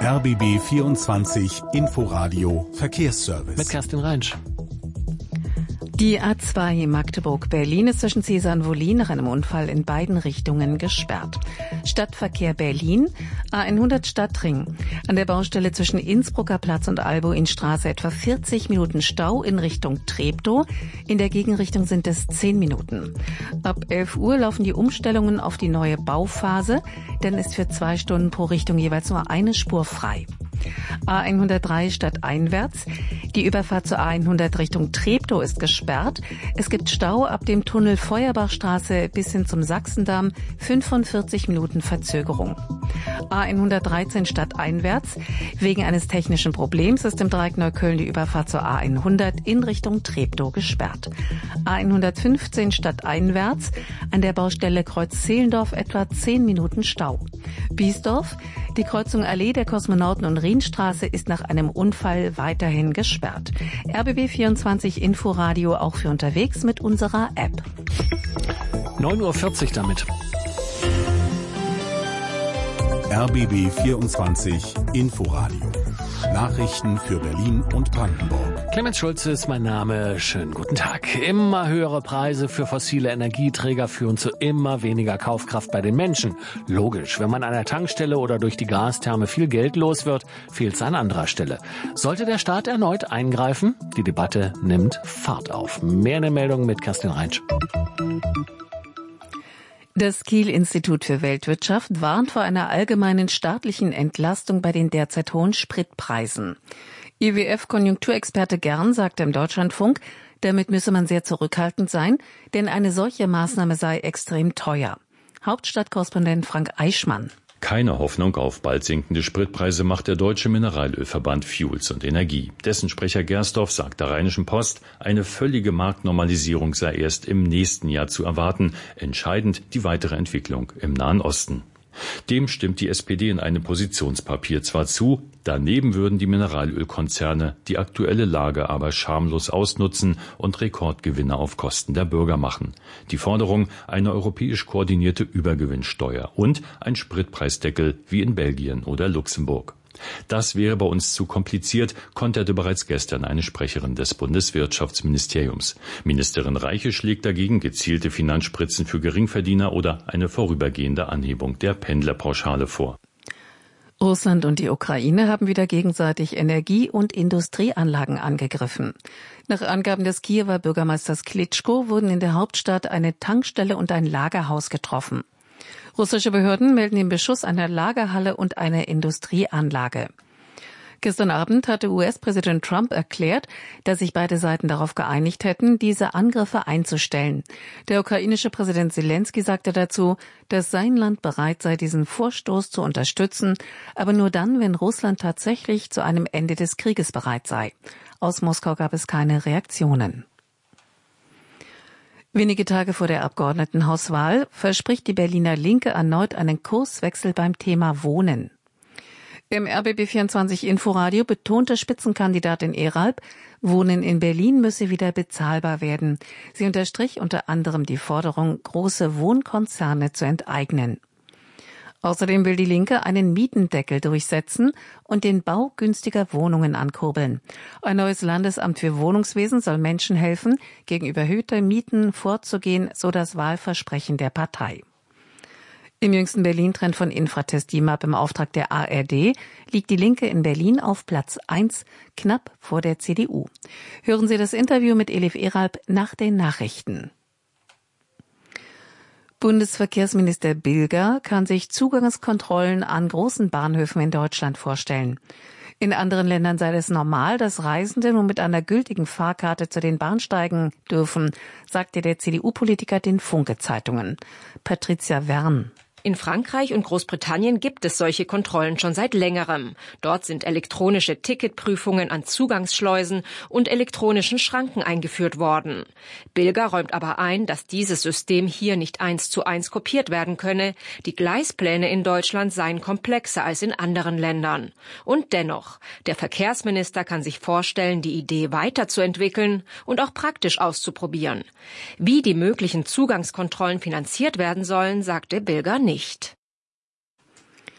RBB 24 Inforadio Verkehrsservice. Mit Kerstin Reinsch. Die A2 Magdeburg-Berlin ist zwischen Cäsar und Wollin nach einem Unfall in beiden Richtungen gesperrt. Stadtverkehr Berlin, A100 Stadtring. An der Baustelle zwischen Innsbrucker Platz und Albuinstraße etwa 40 Minuten Stau in Richtung Treptow. In der Gegenrichtung sind es 10 Minuten. Ab 11 Uhr laufen die Umstellungen auf die neue Bauphase. Dann ist für 2 Stunden pro Richtung jeweils nur eine Spur frei. A103 stadteinwärts. Die Überfahrt zur A100 Richtung Treptow ist gesperrt. Es gibt Stau ab dem Tunnel Feuerbachstraße bis hin zum Sachsendamm. 45 Minuten Verzögerung. A113 stadteinwärts. Wegen eines technischen Problems ist im Dreieck Neukölln die Überfahrt zur A100 in Richtung Treptow gesperrt. A115 stadteinwärts. An der Baustelle Kreuz-Zehlendorf etwa 10 Minuten Stau. Biesdorf. Die Kreuzung Allee der Kosmonauten und Rienstraße ist nach einem Unfall weiterhin gesperrt. RBB 24 Inforadio auch für unterwegs mit unserer App. 9:40 Uhr damit. RBB 24 Inforadio. Nachrichten für Berlin und Brandenburg. Clemens Schulze ist mein Name. Schönen guten Tag. Immer höhere Preise für fossile Energieträger führen zu immer weniger Kaufkraft bei den Menschen. Logisch, wenn man an der Tankstelle oder durch die Gastherme viel Geld los wird, fehlt es an anderer Stelle. Sollte der Staat erneut eingreifen? Die Debatte nimmt Fahrt auf. Mehr in der Meldung mit Kerstin Reinsch. Das Kiel-Institut für Weltwirtschaft warnt vor einer allgemeinen staatlichen Entlastung bei den derzeit hohen Spritpreisen. IWF-Konjunkturexperte Gern sagte im Deutschlandfunk, damit müsse man sehr zurückhaltend sein, denn eine solche Maßnahme sei extrem teuer. Hauptstadtkorrespondent Frank Eichmann. Keine Hoffnung auf bald sinkende Spritpreise macht der Deutsche Mineralölverband Fuels und Energie. Dessen Sprecher Gersdorf sagt der Rheinischen Post, eine völlige Marktnormalisierung sei erst im nächsten Jahr zu erwarten. Entscheidend die weitere Entwicklung im Nahen Osten. Dem stimmt die SPD in einem Positionspapier zwar zu, daneben würden die Mineralölkonzerne die aktuelle Lage aber schamlos ausnutzen und Rekordgewinne auf Kosten der Bürger machen. Die Forderung, eine europäisch koordinierte Übergewinnsteuer und ein Spritpreisdeckel wie in Belgien oder Luxemburg. Das wäre bei uns zu kompliziert, konterte bereits gestern eine Sprecherin des Bundeswirtschaftsministeriums. Ministerin Reiche schlägt dagegen gezielte Finanzspritzen für Geringverdiener oder eine vorübergehende Anhebung der Pendlerpauschale vor. Russland und die Ukraine haben wieder gegenseitig Energie- und Industrieanlagen angegriffen. Nach Angaben des Kiewer Bürgermeisters Klitschko wurden in der Hauptstadt eine Tankstelle und ein Lagerhaus getroffen. Russische Behörden melden den Beschuss einer Lagerhalle und einer Industrieanlage. Gestern Abend hatte US-Präsident Trump erklärt, dass sich beide Seiten darauf geeinigt hätten, diese Angriffe einzustellen. Der ukrainische Präsident Zelensky sagte dazu, dass sein Land bereit sei, diesen Vorstoß zu unterstützen, aber nur dann, wenn Russland tatsächlich zu einem Ende des Krieges bereit sei. Aus Moskau gab es keine Reaktionen. Wenige Tage vor der Abgeordnetenhauswahl verspricht die Berliner Linke erneut einen Kurswechsel beim Thema Wohnen. Im RBB 24 Inforadio betonte Spitzenkandidatin Eralb, Wohnen in Berlin müsse wieder bezahlbar werden. Sie unterstrich unter anderem die Forderung, große Wohnkonzerne zu enteignen. Außerdem will die Linke einen Mietendeckel durchsetzen und den Bau günstiger Wohnungen ankurbeln. Ein neues Landesamt für Wohnungswesen soll Menschen helfen, gegen überhöhte Mieten vorzugehen, so das Wahlversprechen der Partei. Im jüngsten Berlin-Trend von Infratest DIMAP im Auftrag der ARD liegt die Linke in Berlin auf Platz 1, knapp vor der CDU. Hören Sie das Interview mit Elif Eralb nach den Nachrichten. Bundesverkehrsminister Bilger kann sich Zugangskontrollen an großen Bahnhöfen in Deutschland vorstellen. In anderen Ländern sei es normal, dass Reisende nur mit einer gültigen Fahrkarte zu den Bahnsteigen dürfen, sagte der CDU-Politiker den Funke-Zeitungen. Patricia Wern. In Frankreich und Großbritannien gibt es solche Kontrollen schon seit längerem. Dort sind elektronische Ticketprüfungen an Zugangsschleusen und elektronischen Schranken eingeführt worden. Bilger räumt aber ein, dass dieses System hier nicht 1:1 kopiert werden könne. Die Gleispläne in Deutschland seien komplexer als in anderen Ländern. Und dennoch, der Verkehrsminister kann sich vorstellen, die Idee weiterzuentwickeln und auch praktisch auszuprobieren. Wie die möglichen Zugangskontrollen finanziert werden sollen, sagte Bilger nicht.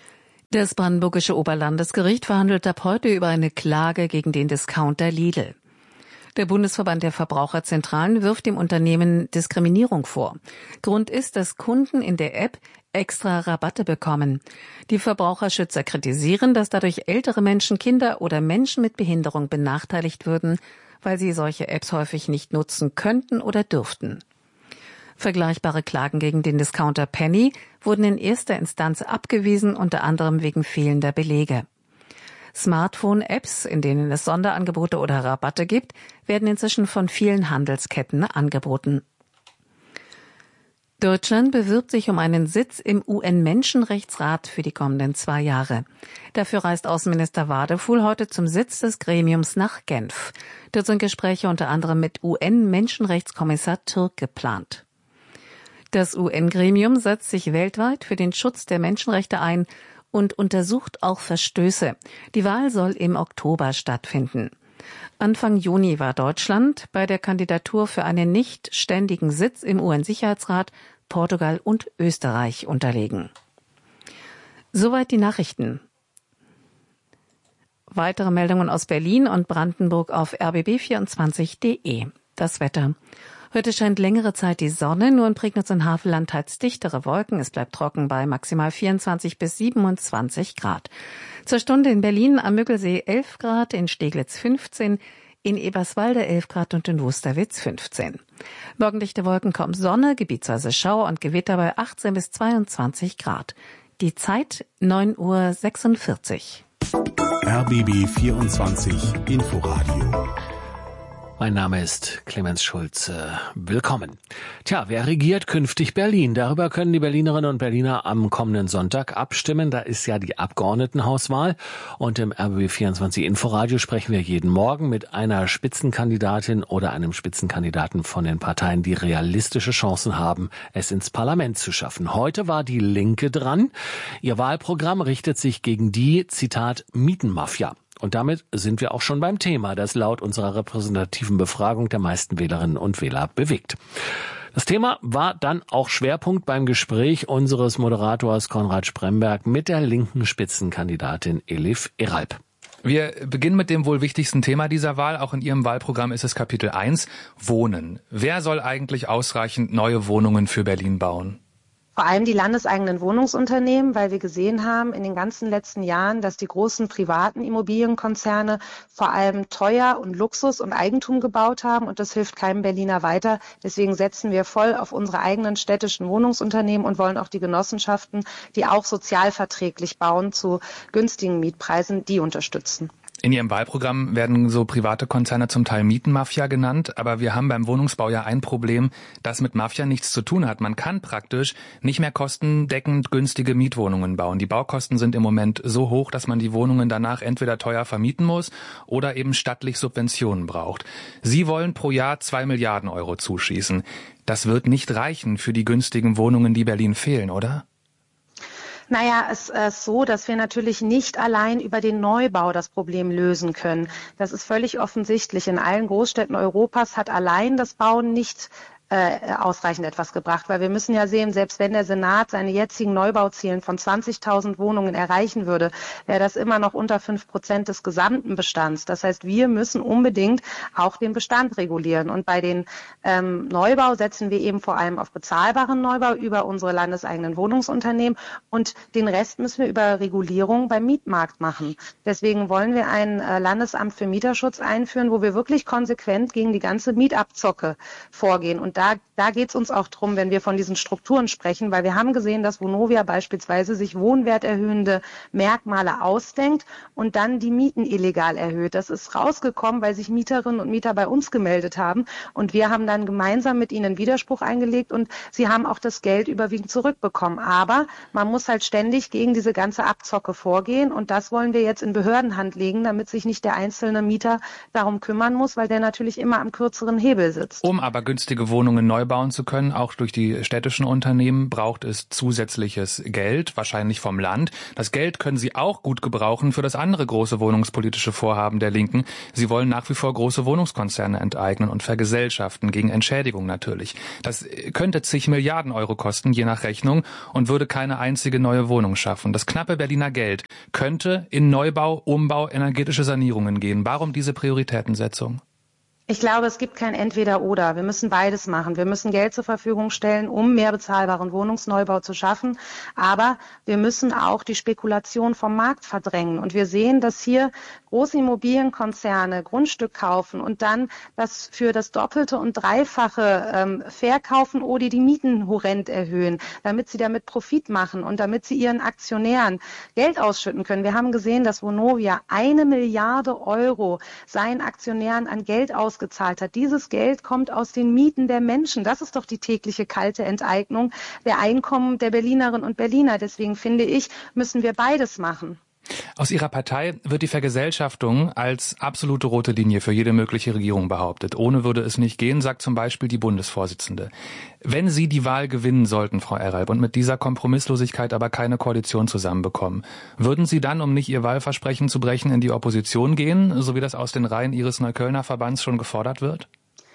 Das Brandenburgische Oberlandesgericht verhandelt ab heute über eine Klage gegen den Discounter Lidl. Der Bundesverband der Verbraucherzentralen wirft dem Unternehmen Diskriminierung vor. Grund ist, dass Kunden in der App extra Rabatte bekommen. Die Verbraucherschützer kritisieren, dass dadurch ältere Menschen, Kinder oder Menschen mit Behinderung benachteiligt würden, weil sie solche Apps häufig nicht nutzen könnten oder dürften. Vergleichbare Klagen gegen den Discounter Penny wurden in erster Instanz abgewiesen, unter anderem wegen fehlender Belege. Smartphone-Apps, in denen es Sonderangebote oder Rabatte gibt, werden inzwischen von vielen Handelsketten angeboten. Deutschland bewirbt sich um einen Sitz im UN-Menschenrechtsrat für die kommenden 2 Jahre. Dafür reist Außenminister Wadefuhl heute zum Sitz des Gremiums nach Genf. Dort sind Gespräche unter anderem mit UN-Menschenrechtskommissar Türk geplant. Das UN-Gremium setzt sich weltweit für den Schutz der Menschenrechte ein und untersucht auch Verstöße. Die Wahl soll im Oktober stattfinden. Anfang Juni war Deutschland bei der Kandidatur für einen nicht ständigen Sitz im UN-Sicherheitsrat Portugal und Österreich unterlegen. Soweit die Nachrichten. Weitere Meldungen aus Berlin und Brandenburg auf rbb24.de. Das Wetter. Heute scheint längere Zeit die Sonne, nur in Prignitz und Havelland teils dichtere Wolken. Es bleibt trocken bei maximal 24 bis 27 Grad. Zur Stunde in Berlin am Müggelsee 11 Grad, in Steglitz 15, in Eberswalde 11 Grad und in Wusterwitz 15. Morgendichte Wolken, kaum Sonne, gebietsweise Schauer und Gewitter bei 18 bis 22 Grad. Die Zeit 9:46 Uhr. RBB 24 Inforadio. Mein Name ist Clemens Schulze. Willkommen. Tja, wer regiert künftig Berlin? Darüber können die Berlinerinnen und Berliner am kommenden Sonntag abstimmen. Da ist ja die Abgeordnetenhauswahl. Und im RBB24 Inforadio sprechen wir jeden Morgen mit einer Spitzenkandidatin oder einem Spitzenkandidaten von den Parteien, die realistische Chancen haben, es ins Parlament zu schaffen. Heute war die Linke dran. Ihr Wahlprogramm richtet sich gegen die, Zitat, Mietenmafia. Und damit sind wir auch schon beim Thema, das laut unserer repräsentativen Befragung der meisten Wählerinnen und Wähler bewegt. Das Thema war dann auch Schwerpunkt beim Gespräch unseres Moderators Konrad Spremberg mit der linken Spitzenkandidatin Elif Eralp. Wir beginnen mit dem wohl wichtigsten Thema dieser Wahl. Auch in Ihrem Wahlprogramm ist es Kapitel 1, Wohnen. Wer soll eigentlich ausreichend neue Wohnungen für Berlin bauen? Vor allem die landeseigenen Wohnungsunternehmen, weil wir gesehen haben in den ganzen letzten Jahren, dass die großen privaten Immobilienkonzerne vor allem teuer und Luxus und Eigentum gebaut haben und das hilft keinem Berliner weiter. Deswegen setzen wir voll auf unsere eigenen städtischen Wohnungsunternehmen und wollen auch die Genossenschaften, die auch sozialverträglich bauen zu günstigen Mietpreisen, die unterstützen. In Ihrem Wahlprogramm werden so private Konzerne zum Teil Mietenmafia genannt, aber wir haben beim Wohnungsbau ja ein Problem, das mit Mafia nichts zu tun hat. Man kann praktisch nicht mehr kostendeckend günstige Mietwohnungen bauen. Die Baukosten sind im Moment so hoch, dass man die Wohnungen danach entweder teuer vermieten muss oder eben stattlich Subventionen braucht. Sie wollen pro Jahr 2 Milliarden Euro zuschießen. Das wird nicht reichen für die günstigen Wohnungen, die Berlin fehlen, oder? Naja, es ist so, dass wir natürlich nicht allein über den Neubau das Problem lösen können. Das ist völlig offensichtlich. In allen Großstädten Europas hat allein das Bauen nicht ausreichend etwas gebracht, weil wir müssen ja sehen, selbst wenn der Senat seine jetzigen Neubauzielen von 20.000 Wohnungen erreichen würde, wäre das immer noch unter 5% des gesamten Bestands. Das heißt, wir müssen unbedingt auch den Bestand regulieren und bei den Neubau setzen wir eben vor allem auf bezahlbaren Neubau über unsere landeseigenen Wohnungsunternehmen und den Rest müssen wir über Regulierung beim Mietmarkt machen. Deswegen wollen wir ein Landesamt für Mieterschutz einführen, wo wir wirklich konsequent gegen die ganze Mietabzocke vorgehen und da geht es uns auch drum, wenn wir von diesen Strukturen sprechen, weil wir haben gesehen, dass Vonovia beispielsweise sich wohnwerterhöhende Merkmale ausdenkt und dann die Mieten illegal erhöht. Das ist rausgekommen, weil sich Mieterinnen und Mieter bei uns gemeldet haben und wir haben dann gemeinsam mit ihnen Widerspruch eingelegt und sie haben auch das Geld überwiegend zurückbekommen. Aber man muss halt ständig gegen diese ganze Abzocke vorgehen und das wollen wir jetzt in Behördenhand legen, damit sich nicht der einzelne Mieter darum kümmern muss, weil der natürlich immer am kürzeren Hebel sitzt. Um aber günstige Wohnungen Wohnungen neu bauen zu können, auch durch die städtischen Unternehmen, braucht es zusätzliches Geld, wahrscheinlich vom Land. Das Geld können Sie auch gut gebrauchen für das andere große wohnungspolitische Vorhaben der Linken. Sie wollen nach wie vor große Wohnungskonzerne enteignen und vergesellschaften, gegen Entschädigung natürlich. Das könnte zig Milliarden Euro kosten, je nach Rechnung, und würde keine einzige neue Wohnung schaffen. Das knappe Berliner Geld könnte in Neubau, Umbau, energetische Sanierungen gehen. Warum diese Prioritätensetzung? Ich glaube, es gibt kein Entweder-Oder. Wir müssen beides machen. Wir müssen Geld zur Verfügung stellen, um mehr bezahlbaren Wohnungsneubau zu schaffen. Aber wir müssen auch die Spekulation vom Markt verdrängen. Und wir sehen, dass hier große Immobilienkonzerne Grundstück kaufen und dann das für das Doppelte und Dreifache verkaufen oder die Mieten horrend erhöhen, damit sie damit Profit machen und damit sie ihren Aktionären Geld ausschütten können. Wir haben gesehen, dass Vonovia 1 Milliarde Euro seinen Aktionären an Geld ausgezahlt hat. Dieses Geld kommt aus den Mieten der Menschen. Das ist doch die tägliche kalte Enteignung der Einkommen der Berlinerinnen und Berliner. Deswegen finde ich, müssen wir beides machen. Aus Ihrer Partei wird die Vergesellschaftung als absolute rote Linie für jede mögliche Regierung behauptet. Ohne würde es nicht gehen, sagt zum Beispiel die Bundesvorsitzende. Wenn Sie die Wahl gewinnen sollten, Frau Eralb, und mit dieser Kompromisslosigkeit aber keine Koalition zusammenbekommen, würden Sie dann, um nicht Ihr Wahlversprechen zu brechen, in die Opposition gehen, so wie das aus den Reihen Ihres Neuköllner Verbands schon gefordert wird?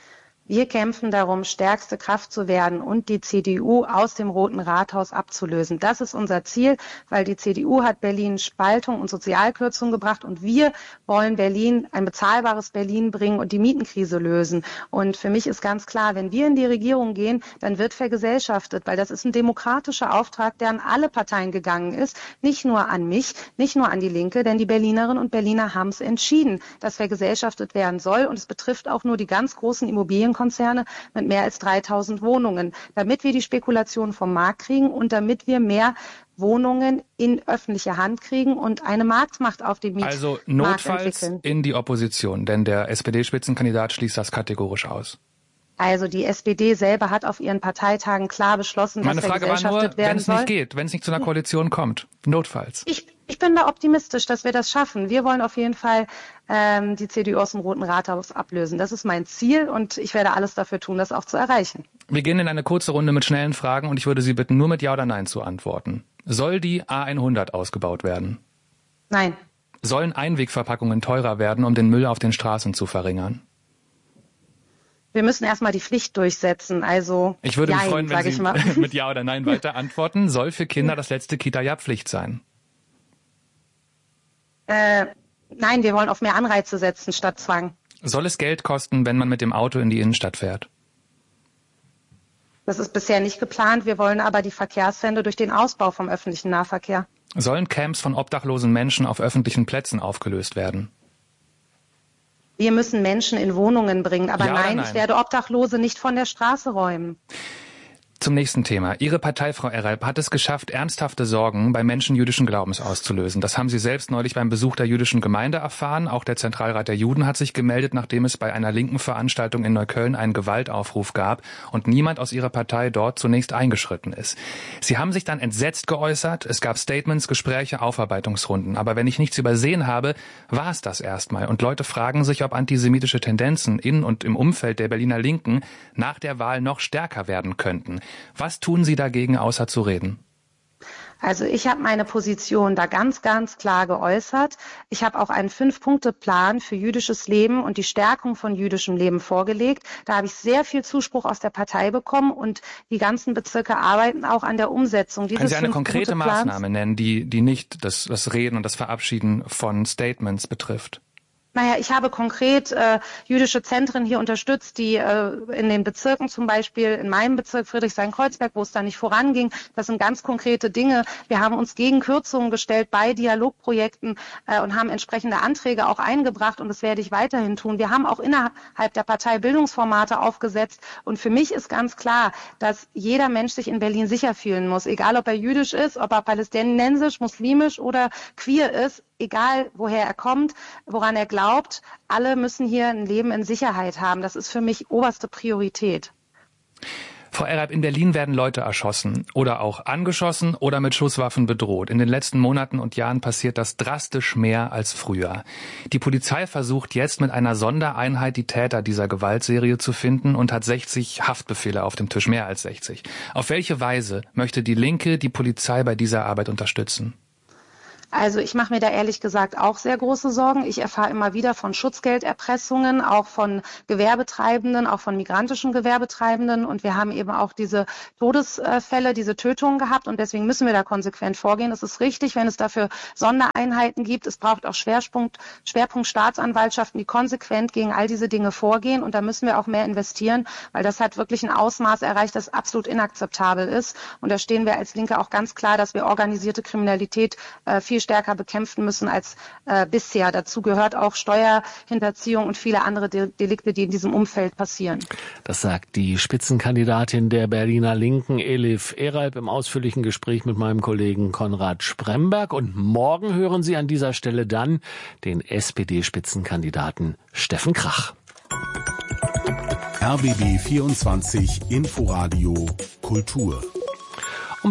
Wir kämpfen darum, stärkste Kraft zu werden und die CDU aus dem Roten Rathaus abzulösen. Das ist unser Ziel, weil die CDU hat Berlin Spaltung und Sozialkürzung gebracht und wir wollen Berlin, ein bezahlbares Berlin bringen und die Mietenkrise lösen. Und für mich ist ganz klar, wenn wir in die Regierung gehen, dann wird vergesellschaftet, weil das ist ein demokratischer Auftrag, der an alle Parteien gegangen ist, nicht nur an mich, nicht nur an die Linke, denn die Berlinerinnen und Berliner haben es entschieden, dass vergesellschaftet werden soll und es betrifft auch nur die ganz großen Immobilienkonzerne mit mehr als 3000 Wohnungen, damit wir die Spekulation vom Markt kriegen und damit wir mehr Wohnungen in öffentliche Hand kriegen und eine Marktmacht auf dem Mietmarkt entwickeln. Also notfalls in die Opposition, denn der SPD-Spitzenkandidat schließt das kategorisch aus. Also die SPD selber hat auf ihren Parteitagen klar beschlossen, dass vergesellschaftet werden soll. Wenn es nicht geht, wenn es nicht zu einer Koalition kommt, notfalls. Ich bin da optimistisch, dass wir das schaffen. Wir wollen auf jeden Fall die CDU aus dem Roten Rathaus ablösen. Das ist mein Ziel und ich werde alles dafür tun, das auch zu erreichen. Wir gehen in eine kurze Runde mit schnellen Fragen und ich würde Sie bitten, nur mit Ja oder Nein zu antworten. Soll die A100 ausgebaut werden? Nein. Sollen Einwegverpackungen teurer werden, um den Müll auf den Straßen zu verringern? Wir müssen erstmal die Pflicht durchsetzen. Also ich würde mich freuen, wenn Sie mit Ja oder Nein weiter antworten. Soll für Kinder das letzte Kita-Jahr Pflicht sein? Nein, wir wollen auf mehr Anreize setzen statt Zwang. Soll es Geld kosten, wenn man mit dem Auto in die Innenstadt fährt? Das ist bisher nicht geplant. Wir wollen aber die Verkehrswende durch den Ausbau vom öffentlichen Nahverkehr. Sollen Camps von obdachlosen Menschen auf öffentlichen Plätzen aufgelöst werden? Wir müssen Menschen in Wohnungen bringen. Aber ja nein, ich werde Obdachlose nicht von der Straße räumen. Zum nächsten Thema. Ihre Partei, Frau Eralb, hat es geschafft, ernsthafte Sorgen bei Menschen jüdischen Glaubens auszulösen. Das haben Sie selbst neulich beim Besuch der jüdischen Gemeinde erfahren. Auch der Zentralrat der Juden hat sich gemeldet, nachdem es bei einer linken Veranstaltung in Neukölln einen Gewaltaufruf gab und niemand aus Ihrer Partei dort zunächst eingeschritten ist. Sie haben sich dann entsetzt geäußert. Es gab Statements, Gespräche, Aufarbeitungsrunden. Aber wenn ich nichts übersehen habe, war es das erstmal. Und Leute fragen sich, ob antisemitische Tendenzen in und im Umfeld der Berliner Linken nach der Wahl noch stärker werden könnten. Was tun Sie dagegen, außer zu reden? Also ich habe meine Position da ganz, ganz klar geäußert. Ich habe auch einen 5-Punkte-Plan für jüdisches Leben und die Stärkung von jüdischem Leben vorgelegt. Da habe ich sehr viel Zuspruch aus der Partei bekommen und die ganzen Bezirke arbeiten auch an der Umsetzung dieses 5-Punkte-Plans. Können Sie eine konkrete Maßnahme nennen, die nicht das Reden und das Verabschieden von Statements betrifft? Naja, ich habe konkret jüdische Zentren hier unterstützt, die in den Bezirken zum Beispiel, in meinem Bezirk Friedrichshain-Kreuzberg, wo es da nicht voranging, das sind ganz konkrete Dinge. Wir haben uns gegen Kürzungen gestellt bei Dialogprojekten und haben entsprechende Anträge auch eingebracht und das werde ich weiterhin tun. Wir haben auch innerhalb der Partei Bildungsformate aufgesetzt und für mich ist ganz klar, dass jeder Mensch sich in Berlin sicher fühlen muss, egal ob er jüdisch ist, ob er palästinensisch, muslimisch oder queer ist, egal woher er kommt, woran er glaubt, alle müssen hier ein Leben in Sicherheit haben. Das ist für mich oberste Priorität. Frau Erb, in Berlin werden Leute erschossen oder auch angeschossen oder mit Schusswaffen bedroht. In den letzten Monaten und Jahren passiert das drastisch mehr als früher. Die Polizei versucht jetzt mit einer Sondereinheit die Täter dieser Gewaltserie zu finden und hat 60 Haftbefehle auf dem Tisch, mehr als 60. Auf welche Weise möchte die Linke die Polizei bei dieser Arbeit unterstützen? Also ich mache mir da ehrlich gesagt auch sehr große Sorgen. Ich erfahre immer wieder von Schutzgelderpressungen, auch von Gewerbetreibenden, auch von migrantischen Gewerbetreibenden. Und wir haben eben auch diese Todesfälle, diese Tötungen gehabt. Und deswegen müssen wir da konsequent vorgehen. Es ist richtig, wenn es dafür Sondereinheiten gibt. Es braucht auch Schwerpunkt Staatsanwaltschaften, die konsequent gegen all diese Dinge vorgehen. Und da müssen wir auch mehr investieren, weil das hat wirklich ein Ausmaß erreicht, das absolut inakzeptabel ist. Und da stehen wir als Linke auch ganz klar, dass wir organisierte Kriminalität viel stärker bekämpfen müssen als bisher. Dazu gehört auch Steuerhinterziehung und viele andere Delikte, die in diesem Umfeld passieren. Das sagt die Spitzenkandidatin der Berliner Linken, Elif Eralp, im ausführlichen Gespräch mit meinem Kollegen Konrad Spremberg. Und morgen hören Sie an dieser Stelle dann den SPD-Spitzenkandidaten Steffen Krach. RBB 24 Inforadio Kultur. Um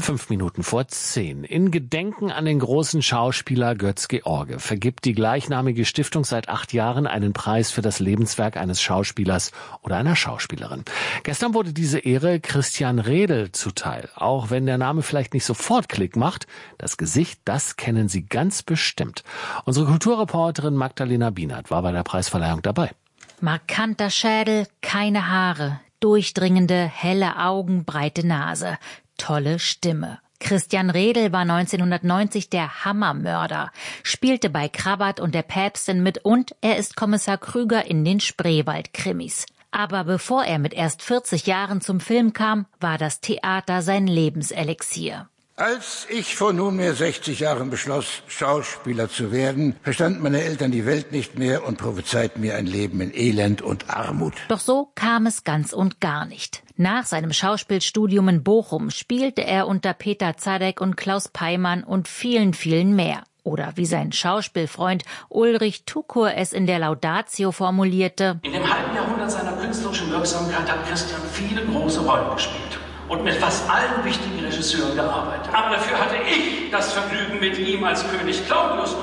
5:05. In Gedenken an den großen Schauspieler Götz George vergibt die gleichnamige Stiftung seit 8 Jahren einen Preis für das Lebenswerk eines Schauspielers oder einer Schauspielerin. Gestern wurde diese Ehre Christian Redl zuteil. Auch wenn der Name vielleicht nicht sofort Klick macht, das Gesicht, das kennen Sie ganz bestimmt. Unsere Kulturreporterin Magdalena Bienert war bei der Preisverleihung dabei. Markanter Schädel, keine Haare, durchdringende, helle Augen, breite Nase. Tolle Stimme. Christian Redl war 1990 der Hammermörder, spielte bei Krabat und der Päpstin mit und er ist Kommissar Krüger in den Spreewald-Krimis. Aber bevor er mit erst 40 Jahren zum Film kam, war das Theater sein Lebenselixier. Als ich vor nunmehr 60 Jahren beschloss, Schauspieler zu werden, verstanden meine Eltern die Welt nicht mehr und prophezeiten mir ein Leben in Elend und Armut. Doch so kam es ganz und gar nicht. Nach seinem Schauspielstudium in Bochum spielte er unter Peter Zadek und Klaus Peimann und vielen, vielen mehr. Oder wie sein Schauspielfreund Ulrich Tukur es in der Laudatio formulierte: In dem halben Jahrhundert seiner künstlerischen Wirksamkeit hat Christian viele große Rollen gespielt und mit fast allen wichtigen Regisseuren gearbeitet. Aber dafür hatte ich das Vergnügen, mit ihm als König Claudius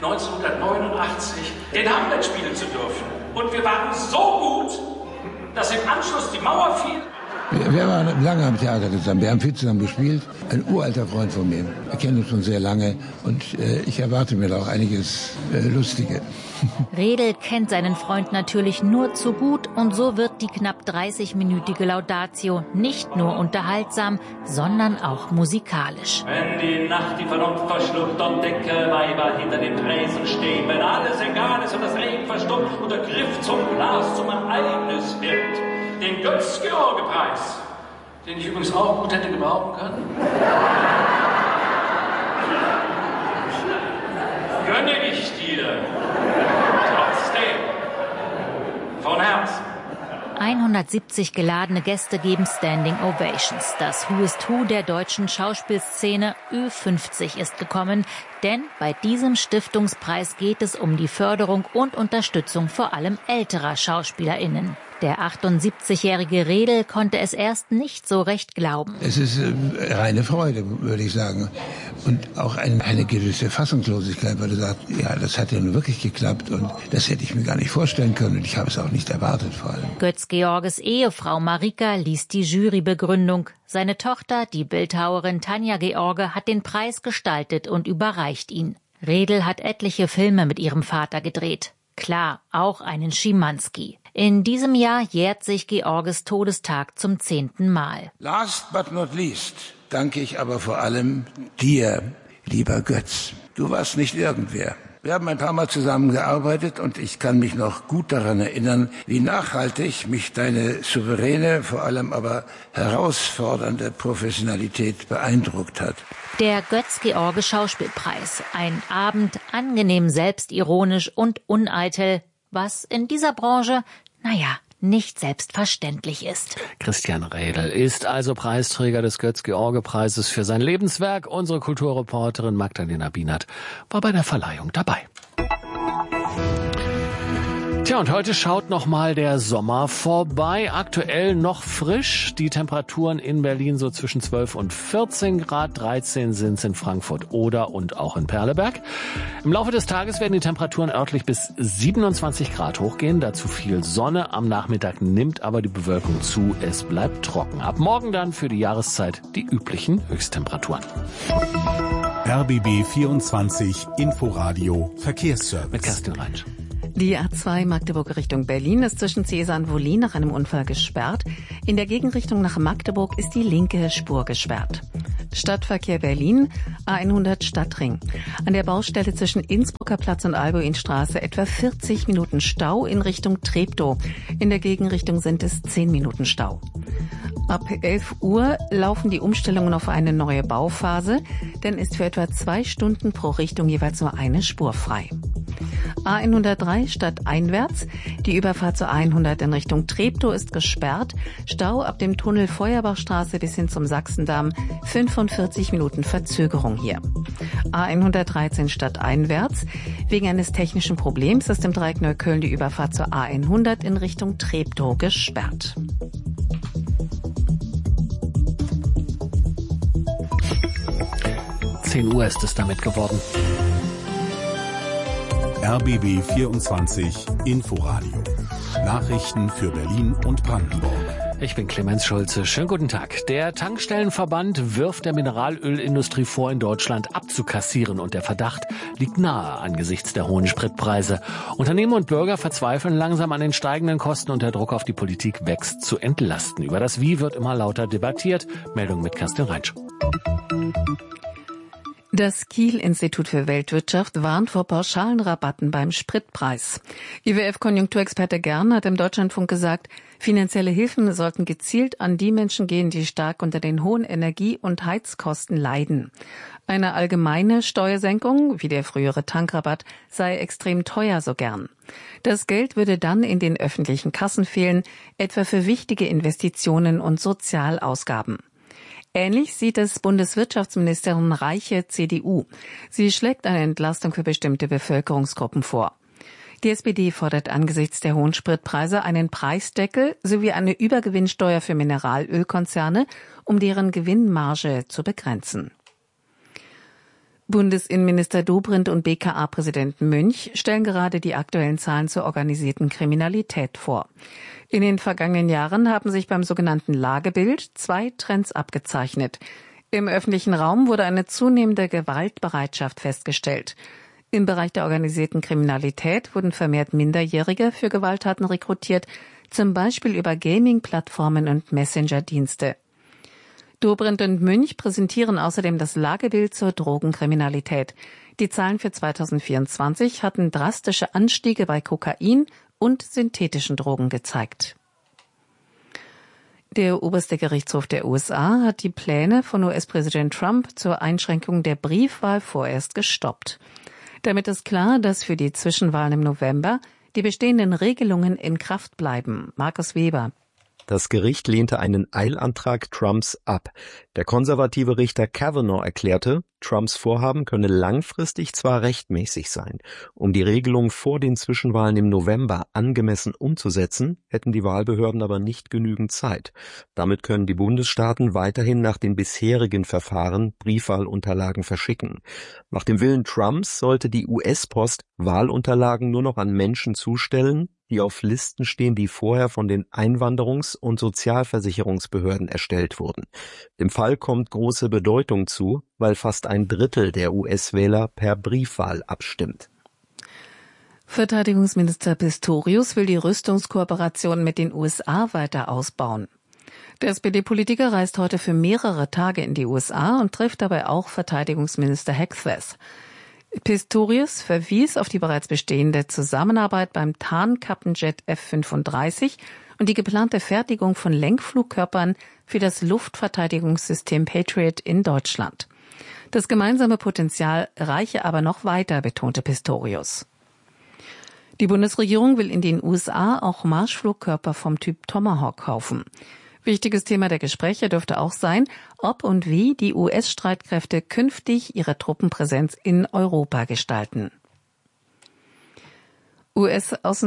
1989 den Hamlet spielen zu dürfen. Und wir waren so gut, dass im Anschluss die Mauer fiel. Wir waren lange am Theater zusammen, wir haben viel zusammen gespielt. Ein uralter Freund von mir, wir kennen uns schon sehr lange und ich erwarte mir da auch einiges Lustige. Redl kennt seinen Freund natürlich nur zu gut und so wird die knapp 30-minütige Laudatio nicht nur unterhaltsam, sondern auch musikalisch. Wenn die Nacht die Vernunft verschluckt und dicke Weiber hinter den Tresen stehen, wenn alles egal ist und das Reden verstummt und der Griff zum Glas zum Ereignis wird, den Götz-George-Preis, den ich übrigens auch gut hätte gebrauchen können, gönne ich dir trotzdem von Herzen. 170 geladene Gäste geben Standing Ovations. Das Who is Who der deutschen Schauspielszene Ü50 ist gekommen, denn bei diesem Stiftungspreis geht es um die Förderung und Unterstützung vor allem älterer SchauspielerInnen. Der 78-jährige Redl konnte es erst nicht so recht glauben. Es ist reine Freude, würde ich sagen. Und auch eine gewisse Fassungslosigkeit, weil er sagt, ja, das hat ja nun wirklich geklappt und das hätte ich mir gar nicht vorstellen können und ich habe es auch nicht erwartet vor allem. Götz Georges Ehefrau Marika liest die Jurybegründung. Seine Tochter, die Bildhauerin Tanja George, hat den Preis gestaltet und überreicht ihn. Redl hat etliche Filme mit ihrem Vater gedreht. Klar, auch einen Schimanski. In diesem Jahr jährt sich Georges Todestag zum 10. Mal. Last but not least danke ich aber vor allem dir, lieber Götz. Du warst nicht irgendwer. Wir haben ein paar Mal zusammengearbeitet und ich kann mich noch gut daran erinnern, wie nachhaltig mich deine souveräne, vor allem aber herausfordernde Professionalität beeindruckt hat. Der Götz-George Schauspielpreis. Ein Abend angenehm selbstironisch und uneitel, was in dieser Branche, nicht selbstverständlich ist. Christian Redl ist also Preisträger des Götz-George-Preises für sein Lebenswerk. Unsere Kulturreporterin Magdalena Bienert war bei der Verleihung dabei. Tja, und heute schaut noch mal der Sommer vorbei. Aktuell noch frisch. Die Temperaturen in Berlin so zwischen 12 und 14 Grad. 13 sind es in Frankfurt Oder und auch in Perleberg. Im Laufe des Tages werden die Temperaturen örtlich bis 27 Grad hochgehen. Dazu viel Sonne. Am Nachmittag nimmt aber die Bewölkung zu. Es bleibt trocken. Ab morgen dann für die Jahreszeit die üblichen Höchsttemperaturen. RBB 24 Inforadio Verkehrsservice. Mit Kerstin Reinsch. Die A2 Magdeburg Richtung Berlin ist zwischen Cäsar und Wollin nach einem Unfall gesperrt. In der Gegenrichtung nach Magdeburg ist die linke Spur gesperrt. Stadtverkehr Berlin, A100 Stadtring. An der Baustelle zwischen Innsbrucker Platz und Albuinstraße etwa 40 Minuten Stau in Richtung Treptow. In der Gegenrichtung sind es 10 Minuten Stau. Ab 11 Uhr laufen die Umstellungen auf eine neue Bauphase, denn ist für etwa 2 Stunden pro Richtung jeweils nur eine Spur frei. A103 stadteinwärts. Die Überfahrt zur A100 in Richtung Treptow ist gesperrt. Stau ab dem Tunnel Feuerbachstraße bis hin zum Sachsendamm. 45 Minuten Verzögerung hier. A113 stadteinwärts. Wegen eines technischen Problems ist im Dreieck Neukölln die Überfahrt zur A100 in Richtung Treptow gesperrt. Uhr ist es damit geworden. RBB 24 Inforadio. Nachrichten für Berlin und Brandenburg. Ich bin Clemens Schulze. Schönen guten Tag. Der Tankstellenverband wirft der Mineralölindustrie vor, in Deutschland abzukassieren. Und der Verdacht liegt nahe angesichts der hohen Spritpreise. Unternehmen und Bürger verzweifeln langsam an den steigenden Kosten und der Druck auf die Politik wächst zu entlasten. Über das Wie wird immer lauter debattiert. Meldung mit Kerstin Reinsch. Das Kiel-Institut für Weltwirtschaft warnt vor pauschalen Rabatten beim Spritpreis. IWF-Konjunkturexperte Gern hat im Deutschlandfunk gesagt, finanzielle Hilfen sollten gezielt an die Menschen gehen, die stark unter den hohen Energie- und Heizkosten leiden. Eine allgemeine Steuersenkung, wie der frühere Tankrabatt, sei extrem teuer, so Gern. Das Geld würde dann in den öffentlichen Kassen fehlen, etwa für wichtige Investitionen und Sozialausgaben. Ähnlich sieht es Bundeswirtschaftsministerin Reiche, CDU. Sie schlägt eine Entlastung für bestimmte Bevölkerungsgruppen vor. Die SPD fordert angesichts der hohen Spritpreise einen Preisdeckel sowie eine Übergewinnsteuer für Mineralölkonzerne, um deren Gewinnmarge zu begrenzen. Bundesinnenminister Dobrindt und BKA-Präsident Münch stellen gerade die aktuellen Zahlen zur organisierten Kriminalität vor. In den vergangenen Jahren haben sich beim sogenannten Lagebild 2 Trends abgezeichnet. Im öffentlichen Raum wurde eine zunehmende Gewaltbereitschaft festgestellt. Im Bereich der organisierten Kriminalität wurden vermehrt Minderjährige für Gewalttaten rekrutiert, zum Beispiel über Gaming-Plattformen und Messenger-Dienste. Dobrindt und Münch präsentieren außerdem das Lagebild zur Drogenkriminalität. Die Zahlen für 2024 hatten drastische Anstiege bei Kokain und synthetischen Drogen gezeigt. Der oberste Gerichtshof der USA hat die Pläne von US-Präsident Trump zur Einschränkung der Briefwahl vorerst gestoppt. Damit ist klar, dass für die Zwischenwahlen im November die bestehenden Regelungen in Kraft bleiben. Markus Weber. Das Gericht lehnte einen Eilantrag Trumps ab. Der konservative Richter Kavanaugh erklärte, Trumps Vorhaben könne langfristig zwar rechtmäßig sein. Um die Regelung vor den Zwischenwahlen im November angemessen umzusetzen, hätten die Wahlbehörden aber nicht genügend Zeit. Damit können die Bundesstaaten weiterhin nach den bisherigen Verfahren Briefwahlunterlagen verschicken. Nach dem Willen Trumps sollte die US-Post Wahlunterlagen nur noch an Menschen zustellen, die auf Listen stehen, die vorher von den Einwanderungs- und Sozialversicherungsbehörden erstellt wurden. Dem Fall kommt große Bedeutung zu, weil fast 1/3 der US-Wähler per Briefwahl abstimmt. Verteidigungsminister Pistorius will die Rüstungskooperation mit den USA weiter ausbauen. Der SPD-Politiker reist heute für mehrere Tage in die USA und trifft dabei auch Verteidigungsminister Hegseth. Pistorius verwies auf die bereits bestehende Zusammenarbeit beim Tarnkappenjet F-35 und die geplante Fertigung von Lenkflugkörpern für das Luftverteidigungssystem Patriot in Deutschland. Das gemeinsame Potenzial reiche aber noch weiter, betonte Pistorius. Die Bundesregierung will in den USA auch Marschflugkörper vom Typ Tomahawk kaufen. Wichtiges Thema der Gespräche dürfte auch sein, ob und wie die US-Streitkräfte künftig ihre Truppenpräsenz in Europa gestalten.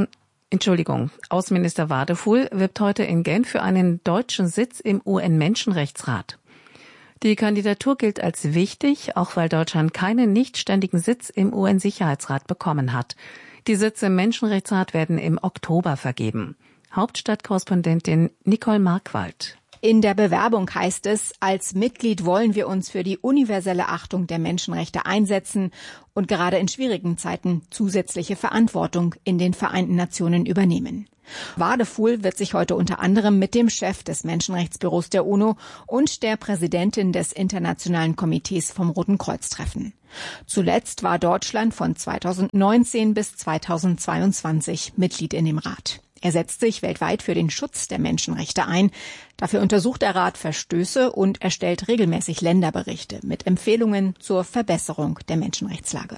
Außenminister Wadefuhl wirbt heute in Genf für einen deutschen Sitz im UN-Menschenrechtsrat. Die Kandidatur gilt als wichtig, auch weil Deutschland keinen nichtständigen Sitz im UN-Sicherheitsrat bekommen hat. Die Sitze im Menschenrechtsrat werden im Oktober vergeben. Hauptstadtkorrespondentin Nicole Markwald. In der Bewerbung heißt es, als Mitglied wollen wir uns für die universelle Achtung der Menschenrechte einsetzen und gerade in schwierigen Zeiten zusätzliche Verantwortung in den Vereinten Nationen übernehmen. Wadefuhl wird sich heute unter anderem mit dem Chef des Menschenrechtsbüros der UNO und der Präsidentin des Internationalen Komitees vom Roten Kreuz treffen. Zuletzt war Deutschland von 2019 bis 2022 Mitglied in dem Rat. Er setzt sich weltweit für den Schutz der Menschenrechte ein. Dafür untersucht der Rat Verstöße und erstellt regelmäßig Länderberichte mit Empfehlungen zur Verbesserung der Menschenrechtslage.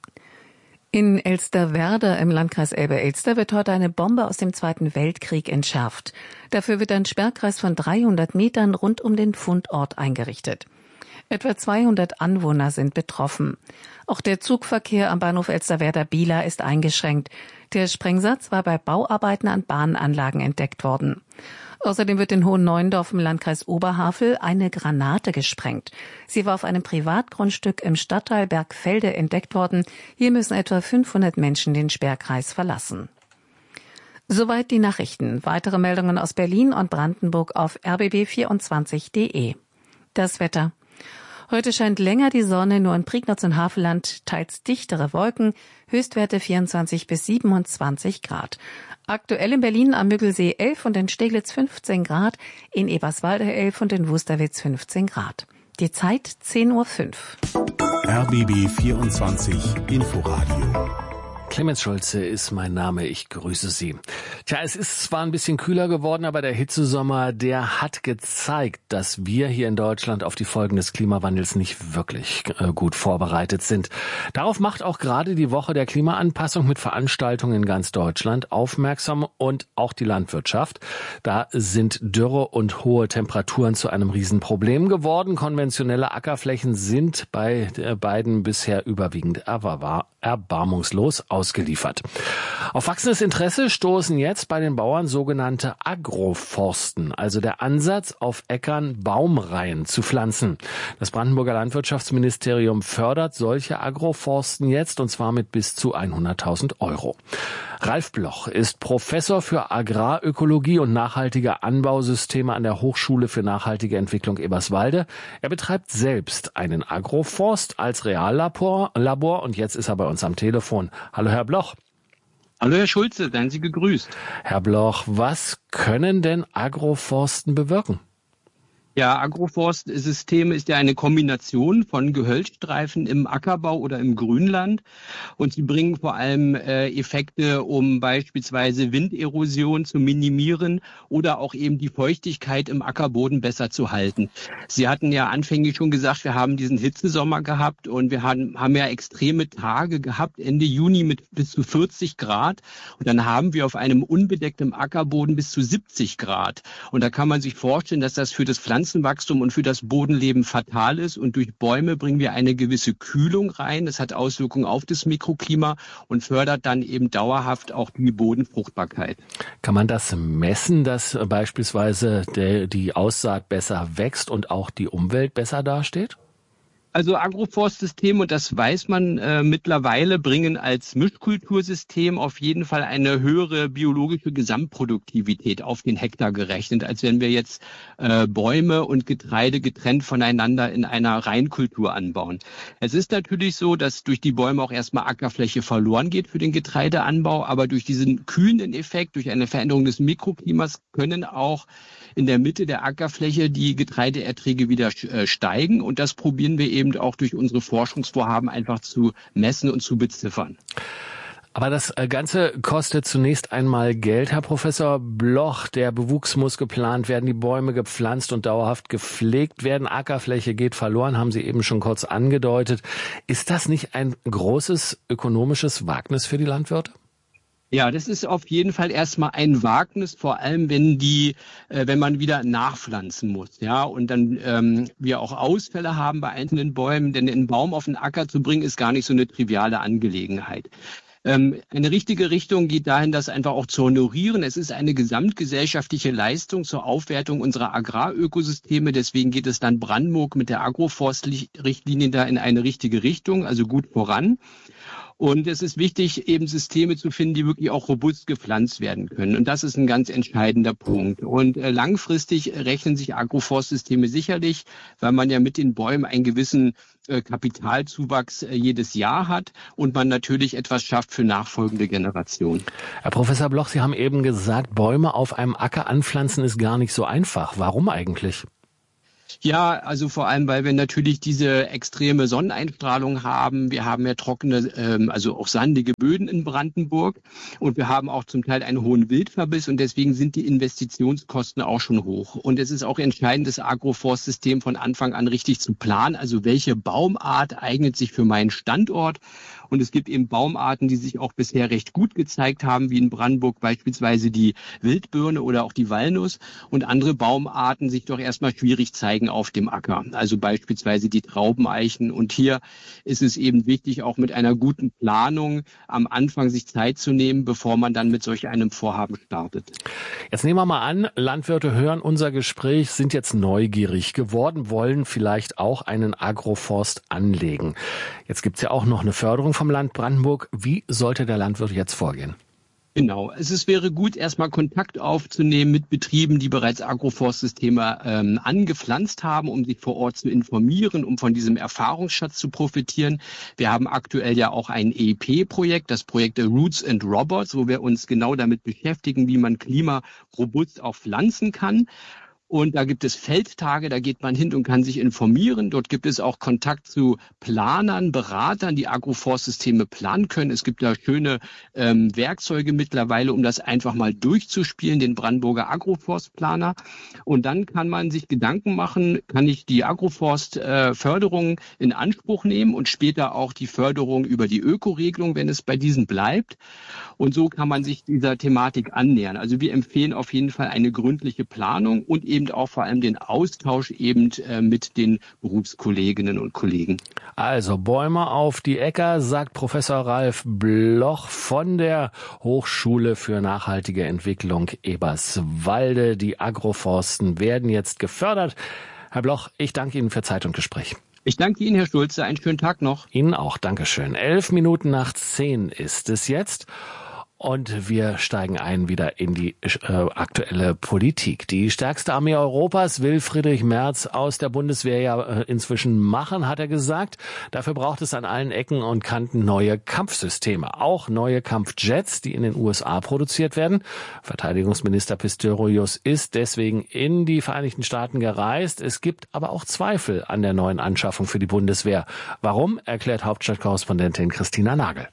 In Elsterwerda im Landkreis Elbe-Elster wird heute eine Bombe aus dem Zweiten Weltkrieg entschärft. Dafür wird ein Sperrkreis von 300 Metern rund um den Fundort eingerichtet. Etwa 200 Anwohner sind betroffen. Auch der Zugverkehr am Bahnhof Elsterwerda-Bieler ist eingeschränkt. Der Sprengsatz war bei Bauarbeiten an Bahnanlagen entdeckt worden. Außerdem wird in Hohenneuendorf im Landkreis Oberhavel eine Granate gesprengt. Sie war auf einem Privatgrundstück im Stadtteil Bergfelde entdeckt worden. Hier müssen etwa 500 Menschen den Sperrkreis verlassen. Soweit die Nachrichten. Weitere Meldungen aus Berlin und Brandenburg auf rbb24.de. Das Wetter. Heute scheint länger die Sonne, nur in Prignitz und Havelland teils dichtere Wolken, Höchstwerte 24 bis 27 Grad. Aktuell in Berlin am Müggelsee 11 und in Steglitz 15 Grad, in Eberswalde 11 und in Wusterwitz 15 Grad. Die Zeit 10:05 Uhr. RBB 24 Inforadio. Clemens Schulze ist mein Name, ich grüße Sie. Tja, es ist zwar ein bisschen kühler geworden, aber der Hitzesommer, der hat gezeigt, dass wir hier in Deutschland auf die Folgen des Klimawandels nicht wirklich gut vorbereitet sind. Darauf macht auch gerade die Woche der Klimaanpassung mit Veranstaltungen in ganz Deutschland aufmerksam und auch die Landwirtschaft. Da sind Dürre und hohe Temperaturen zu einem Riesenproblem geworden. Konventionelle Ackerflächen sind bei beiden bisher überwiegend erbarmungslos ausgeliefert. Auf wachsendes Interesse stoßen jetzt bei den Bauern sogenannte Agroforsten, also der Ansatz, auf Äckern Baumreihen zu pflanzen. Das Brandenburger Landwirtschaftsministerium fördert solche Agroforsten jetzt, und zwar mit bis zu 100.000 €. Ralf Bloch ist Professor für Agrarökologie und nachhaltige Anbausysteme an der Hochschule für nachhaltige Entwicklung Eberswalde. Er betreibt selbst einen Agroforst als Reallabor und jetzt ist er bei uns am Telefon. Hallo Herr Bloch. Hallo Herr Schulze, seien Sie gegrüßt. Herr Bloch, was können denn Agroforsten bewirken? Ja, Agroforstsystem ist ja eine Kombination von Gehölzstreifen im Ackerbau oder im Grünland, und sie bringen vor allem Effekte, um beispielsweise Winderosion zu minimieren oder auch eben die Feuchtigkeit im Ackerboden besser zu halten. Sie hatten ja anfänglich schon gesagt, wir haben diesen Hitzesommer gehabt und wir haben ja extreme Tage gehabt, Ende Juni mit bis zu 40 Grad, und dann haben wir auf einem unbedecktem Ackerboden bis zu 70 Grad. Und da kann man sich vorstellen, dass das für das Pflanzenwachstum und für das Bodenleben fatal ist, und durch Bäume bringen wir eine gewisse Kühlung rein. Das hat Auswirkungen auf das Mikroklima und fördert dann eben dauerhaft auch die Bodenfruchtbarkeit. Kann man das messen, dass beispielsweise die Aussaat besser wächst und auch die Umwelt besser dasteht? Also Agroforstsysteme, und das weiß man mittlerweile, bringen als Mischkultursystem auf jeden Fall eine höhere biologische Gesamtproduktivität auf den Hektar gerechnet, als wenn wir jetzt Bäume und Getreide getrennt voneinander in einer Reinkultur anbauen. Es ist natürlich so, dass durch die Bäume auch erstmal Ackerfläche verloren geht für den Getreideanbau, aber durch diesen kühlenden Effekt, durch eine Veränderung des Mikroklimas können auch in der Mitte der Ackerfläche die Getreideerträge wieder steigen, und das probieren wir eben auch durch unsere Forschungsvorhaben einfach zu messen und zu beziffern. Aber das Ganze kostet zunächst einmal Geld, Herr Professor Bloch. Der Bewuchs muss geplant werden, die Bäume gepflanzt und dauerhaft gepflegt werden. Ackerfläche geht verloren, haben Sie eben schon kurz angedeutet. Ist das nicht ein großes ökonomisches Wagnis für die Landwirte? Ja, das ist auf jeden Fall erstmal ein Wagnis, vor allem wenn man wieder nachpflanzen muss, ja, und dann wir auch Ausfälle haben bei einzelnen Bäumen, denn einen Baum auf den Acker zu bringen ist gar nicht so eine triviale Angelegenheit. Eine richtige Richtung geht dahin, das einfach auch zu honorieren. Es ist eine gesamtgesellschaftliche Leistung zur Aufwertung unserer Agrarökosysteme. Deswegen geht es dann Brandenburg mit der Agroforst-Richtlinie da in eine richtige Richtung, also gut voran. Und es ist wichtig, eben Systeme zu finden, die wirklich auch robust gepflanzt werden können. Und das ist ein ganz entscheidender Punkt. Und langfristig rechnen sich Agroforstsysteme sicherlich, weil man ja mit den Bäumen einen gewissen Kapitalzuwachs jedes Jahr hat und man natürlich etwas schafft für nachfolgende Generationen. Herr Professor Bloch, Sie haben eben gesagt, Bäume auf einem Acker anpflanzen ist gar nicht so einfach. Warum eigentlich? Ja, also vor allem, weil wir natürlich diese extreme Sonneneinstrahlung haben. Wir haben ja trockene, also auch sandige Böden in Brandenburg und wir haben auch zum Teil einen hohen Wildverbiss und deswegen sind die Investitionskosten auch schon hoch. Und es ist auch entscheidend, das Agroforstsystem von Anfang an richtig zu planen. Also welche Baumart eignet sich für meinen Standort? Und es gibt eben Baumarten, die sich auch bisher recht gut gezeigt haben, wie in Brandenburg beispielsweise die Wildbirne oder auch die Walnuss. Und andere Baumarten sich doch erstmal schwierig zeigen auf dem Acker. Also beispielsweise die Traubeneichen. Und hier ist es eben wichtig, auch mit einer guten Planung am Anfang sich Zeit zu nehmen, bevor man dann mit solch einem Vorhaben startet. Jetzt nehmen wir mal an, Landwirte hören unser Gespräch, sind jetzt neugierig geworden, wollen vielleicht auch einen Agroforst anlegen. Jetzt gibt's ja auch noch eine Förderung vom Land Brandenburg. Wie sollte der Landwirt jetzt vorgehen? Genau, es wäre gut, erstmal Kontakt aufzunehmen mit Betrieben, die bereits Agroforstsysteme angepflanzt haben, um sich vor Ort zu informieren, um von diesem Erfahrungsschatz zu profitieren. Wir haben aktuell ja auch ein EEP-Projekt, das Projekt Roots and Robots, wo wir uns genau damit beschäftigen, wie man klimarobust auch pflanzen kann. Und da gibt es Feldtage, da geht man hin und kann sich informieren. Dort gibt es auch Kontakt zu Planern, Beratern, die Agroforstsysteme planen können. Es gibt da schöne Werkzeuge mittlerweile, um das einfach mal durchzuspielen, den Brandenburger Agroforstplaner. Und dann kann man sich Gedanken machen, kann ich die Agroforstförderung in Anspruch nehmen und später auch die Förderung über die Ökoregelung, wenn es bei diesen bleibt. Und so kann man sich dieser Thematik annähern. Also wir empfehlen auf jeden Fall eine gründliche Planung und eben auch vor allem den Austausch eben mit den Berufskolleginnen und Kollegen. Also Bäume auf die Äcker, sagt Professor Ralf Bloch von der Hochschule für nachhaltige Entwicklung Eberswalde. Die Agroforsten werden jetzt gefördert. Herr Bloch, ich danke Ihnen für Zeit und Gespräch. Ich danke Ihnen, Herr Schulze. Einen schönen Tag noch. Ihnen auch. Dankeschön. 11:11 ist es jetzt. Und wir steigen ein wieder in die aktuelle Politik. Die stärkste Armee Europas will Friedrich Merz aus der Bundeswehr ja inzwischen machen, hat er gesagt. Dafür braucht es an allen Ecken und Kanten neue Kampfsysteme. Auch neue Kampfjets, die in den USA produziert werden. Verteidigungsminister Pistorius ist deswegen in die Vereinigten Staaten gereist. Es gibt aber auch Zweifel an der neuen Anschaffung für die Bundeswehr. Warum, erklärt Hauptstadtkorrespondentin Christina Nagel.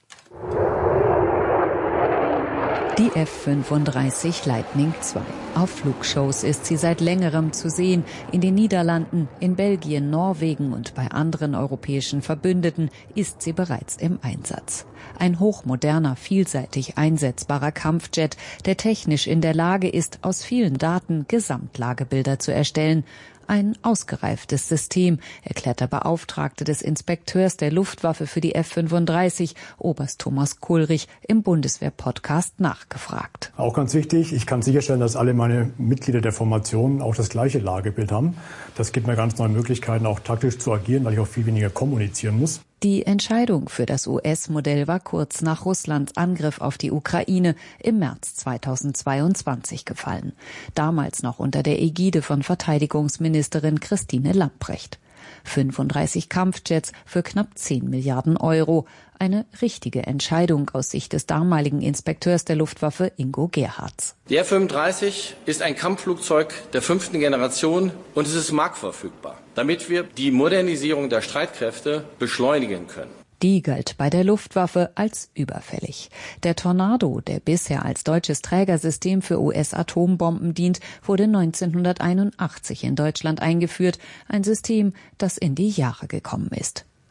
Die F-35 Lightning II. Auf Flugshows ist sie seit längerem zu sehen. In den Niederlanden, in Belgien, Norwegen und bei anderen europäischen Verbündeten ist sie bereits im Einsatz. Ein hochmoderner, vielseitig einsetzbarer Kampfjet, der technisch in der Lage ist, aus vielen Daten Gesamtlagebilder zu erstellen. Ein ausgereiftes System, erklärt der Beauftragte des Inspekteurs der Luftwaffe für die F-35, Oberst Thomas Kulrich, im Bundeswehr-Podcast nachgefragt. Auch ganz wichtig, ich kann sicherstellen, dass alle meine Mitglieder der Formation auch das gleiche Lagebild haben. Das gibt mir ganz neue Möglichkeiten, auch taktisch zu agieren, weil ich auch viel weniger kommunizieren muss. Die Entscheidung für das US-Modell war kurz nach Russlands Angriff auf die Ukraine im März 2022 gefallen. Damals noch unter der Ägide von Verteidigungsministerin Christine Lambrecht. 35 Kampfjets für knapp 10 Milliarden Euro. Eine richtige Entscheidung aus Sicht des damaligen Inspekteurs der Luftwaffe Ingo Gerhards. Die F-35 ist ein Kampfflugzeug der 5. Generation und es ist marktverfügbar, damit wir die Modernisierung der Streitkräfte beschleunigen können. Die galt bei der Luftwaffe als überfällig. Der Tornado, der bisher als deutsches Trägersystem für US-Atombomben dient, wurde 1981 in Deutschland eingeführt. Ein System, das in die Jahre gekommen ist.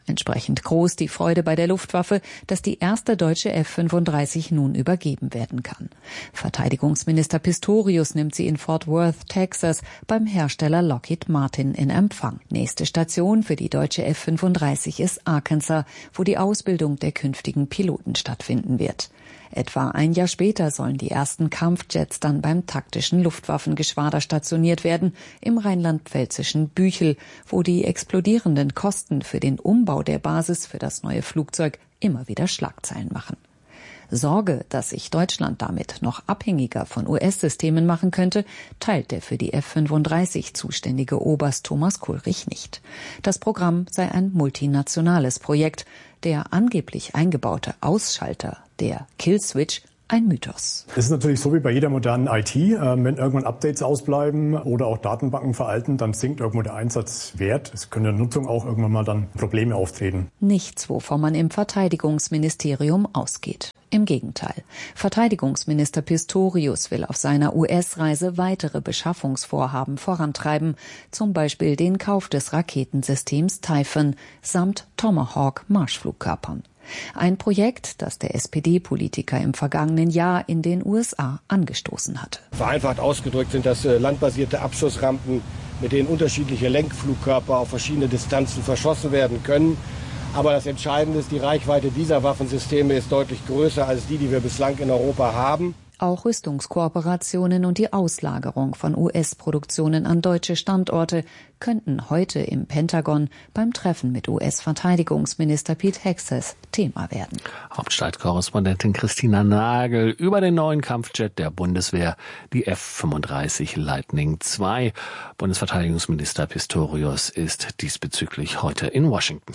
Entsprechend groß die Freude bei der Luftwaffe, dass die erste deutsche F-35 nun übergeben werden kann. Verteidigungsminister Pistorius nimmt sie in Fort Worth, Texas, beim Hersteller Lockheed Martin in Empfang. Nächste Station für die deutsche F-35 ist Arkansas, wo die Ausbildung der künftigen Piloten stattfinden wird. Etwa ein Jahr später sollen die ersten Kampfjets dann beim taktischen Luftwaffengeschwader stationiert werden, im rheinland-pfälzischen Büchel, wo die explodierenden Kosten für den Umbau der Basis für das neue Flugzeug immer wieder Schlagzeilen machen. Sorge, dass sich Deutschland damit noch abhängiger von US-Systemen machen könnte, teilt der für die F-35 zuständige Oberst Thomas Kulrich nicht. Das Programm sei ein multinationales Projekt. Der angeblich eingebaute Ausschalter, der Killswitch, ein Mythos. Es ist natürlich so wie bei jeder modernen IT. Wenn irgendwann Updates ausbleiben oder auch Datenbanken veralten, dann sinkt irgendwo der Einsatzwert. Es können in der Nutzung auch irgendwann mal dann Probleme auftreten. Nichts, wovon man im Verteidigungsministerium ausgeht. Im Gegenteil. Verteidigungsminister Pistorius will auf seiner US-Reise weitere Beschaffungsvorhaben vorantreiben, zum Beispiel den Kauf des Raketensystems Typhoon samt Tomahawk-Marschflugkörpern. Ein Projekt, das der SPD-Politiker im vergangenen Jahr in den USA angestoßen hatte. Vereinfacht ausgedrückt sind das landbasierte Abschussrampen, mit denen unterschiedliche Lenkflugkörper auf verschiedene Distanzen verschossen werden können. Aber das Entscheidende ist, die Reichweite dieser Waffensysteme ist deutlich größer als die wir bislang in Europa haben. Auch Rüstungskooperationen und die Auslagerung von US-Produktionen an deutsche Standorte könnten heute im Pentagon beim Treffen mit US-Verteidigungsminister Pete Hegseth Thema werden. Hauptstadtkorrespondentin Christina Nagel über den neuen Kampfjet der Bundeswehr, die F-35 Lightning II. Bundesverteidigungsminister Pistorius ist diesbezüglich heute in Washington.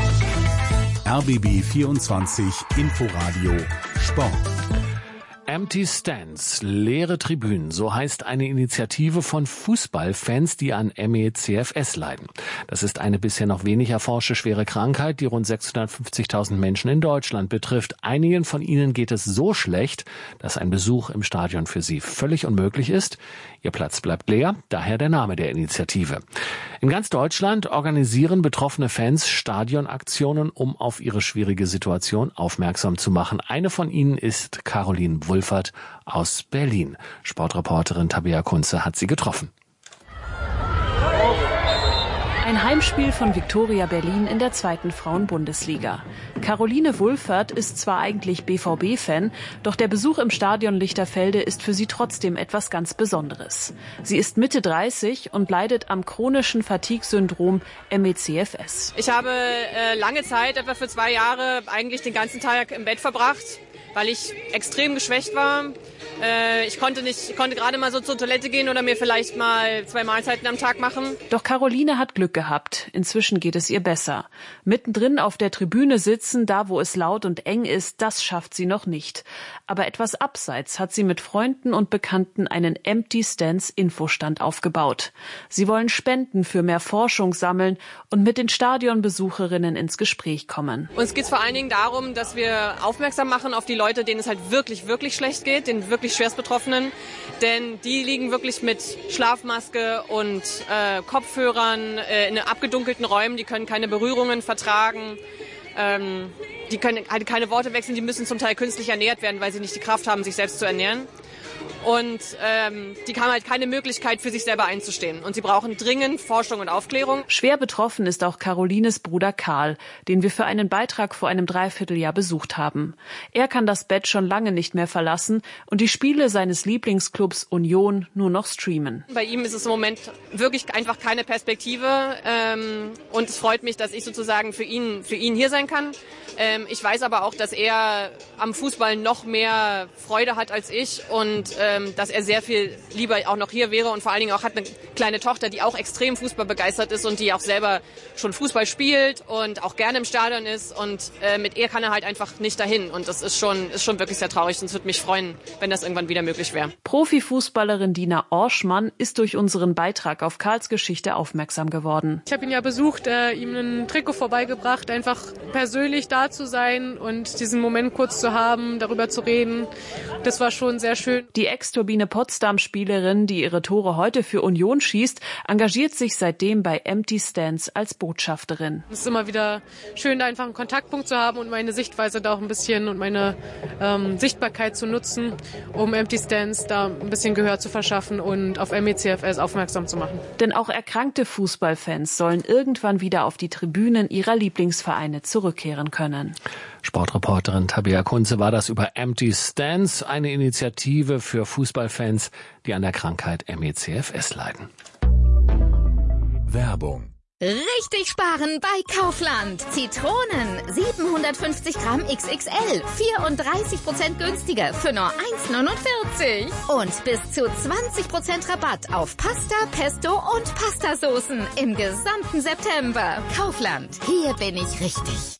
RBB 24 Inforadio Sport. Empty Stands, leere Tribünen, so heißt eine Initiative von Fußballfans, die an ME/CFS leiden. Das ist eine bisher noch wenig erforschte schwere Krankheit, die rund 650.000 Menschen in Deutschland betrifft. Einigen von ihnen geht es so schlecht, dass ein Besuch im Stadion für sie völlig unmöglich ist. Ihr Platz bleibt leer, daher der Name der Initiative. In ganz Deutschland organisieren betroffene Fans Stadionaktionen, um auf ihre schwierige Situation aufmerksam zu machen. Eine von ihnen ist Caroline Wulffert aus Berlin. Sportreporterin Tabea Kunze hat sie getroffen. Ein Heimspiel von Viktoria Berlin in der 2. Frauen-Bundesliga. Caroline Wulffert ist zwar eigentlich BVB-Fan, doch der Besuch im Stadion Lichterfelde ist für sie trotzdem etwas ganz Besonderes. Sie ist Mitte 30 und leidet am chronischen Fatigue-Syndrom ME/CFS. Ich habe lange Zeit, etwa für 2 Jahre, eigentlich den ganzen Tag im Bett verbracht, weil ich extrem geschwächt war. Ich konnte gerade mal so zur Toilette gehen oder mir vielleicht mal 2 Mahlzeiten am Tag machen. Doch Caroline hat Glück gehabt. Inzwischen geht es ihr besser. Mittendrin auf der Tribüne sitzen, da wo es laut und eng ist, das schafft sie noch nicht. Aber etwas abseits hat sie mit Freunden und Bekannten einen Empty Stands Infostand aufgebaut. Sie wollen Spenden für mehr Forschung sammeln und mit den Stadionbesucherinnen ins Gespräch kommen. Uns geht es vor allen Dingen darum, dass wir aufmerksam machen auf die Leute, denen es halt wirklich, wirklich schlecht geht, den wirklich Schwerstbetroffenen, denn die liegen wirklich mit Schlafmaske und Kopfhörern in abgedunkelten Räumen, die können keine Berührungen vertragen, die können halt keine Worte wechseln, die müssen zum Teil künstlich ernährt werden, weil sie nicht die Kraft haben, sich selbst zu ernähren. Und die haben halt keine Möglichkeit, für sich selber einzustehen. Und sie brauchen dringend Forschung und Aufklärung. Schwer betroffen ist auch Carolines Bruder Karl, den wir für einen Beitrag vor einem Dreivierteljahr besucht haben. Er kann das Bett schon lange nicht mehr verlassen und die Spiele seines Lieblingsclubs Union nur noch streamen. Bei ihm ist es im Moment wirklich einfach keine Perspektive. Und es freut mich, dass ich sozusagen für ihn hier sein kann. Ich weiß aber auch, dass er am Fußball noch mehr Freude hat als ich und dass er sehr viel lieber auch noch hier wäre und vor allen Dingen auch hat eine kleine Tochter, die auch extrem Fußball begeistert ist und die auch selber schon Fußball spielt und auch gerne im Stadion ist und mit ihr kann er halt einfach nicht dahin und das ist schon wirklich sehr traurig und es würde mich freuen, wenn das irgendwann wieder möglich wäre. Profifußballerin Dina Orschmann ist durch unseren Beitrag auf Karls Geschichte aufmerksam geworden. Ich habe ihn ja besucht, ihm ein Trikot vorbeigebracht, einfach persönlich da zu sein und diesen Moment kurz zu haben, darüber zu reden. Das war schon sehr schön. Die Ex-Turbine Potsdam-Spielerin, die ihre Tore heute für Union schießt, engagiert sich seitdem bei Empty Stands als Botschafterin. Es ist immer wieder schön, da einfach einen Kontaktpunkt zu haben und meine Sichtweise da auch ein bisschen und meine Sichtbarkeit zu nutzen, um Empty Stands da ein bisschen Gehör zu verschaffen und auf MECFS aufmerksam zu machen. Denn auch erkrankte Fußballfans sollen irgendwann wieder auf die Tribünen ihrer Lieblingsvereine zurückkehren können. Sportreporterin Tabea Kunze war das über Empty Stands, eine Initiative für Fußballfans, die an der Krankheit MECFS leiden. Werbung. Richtig sparen bei Kaufland. Zitronen 750 Gramm XXL, 34% günstiger für nur 1,49. Und bis zu 20% Rabatt auf Pasta, Pesto und Pastasoßen im gesamten September. Kaufland, hier bin ich richtig.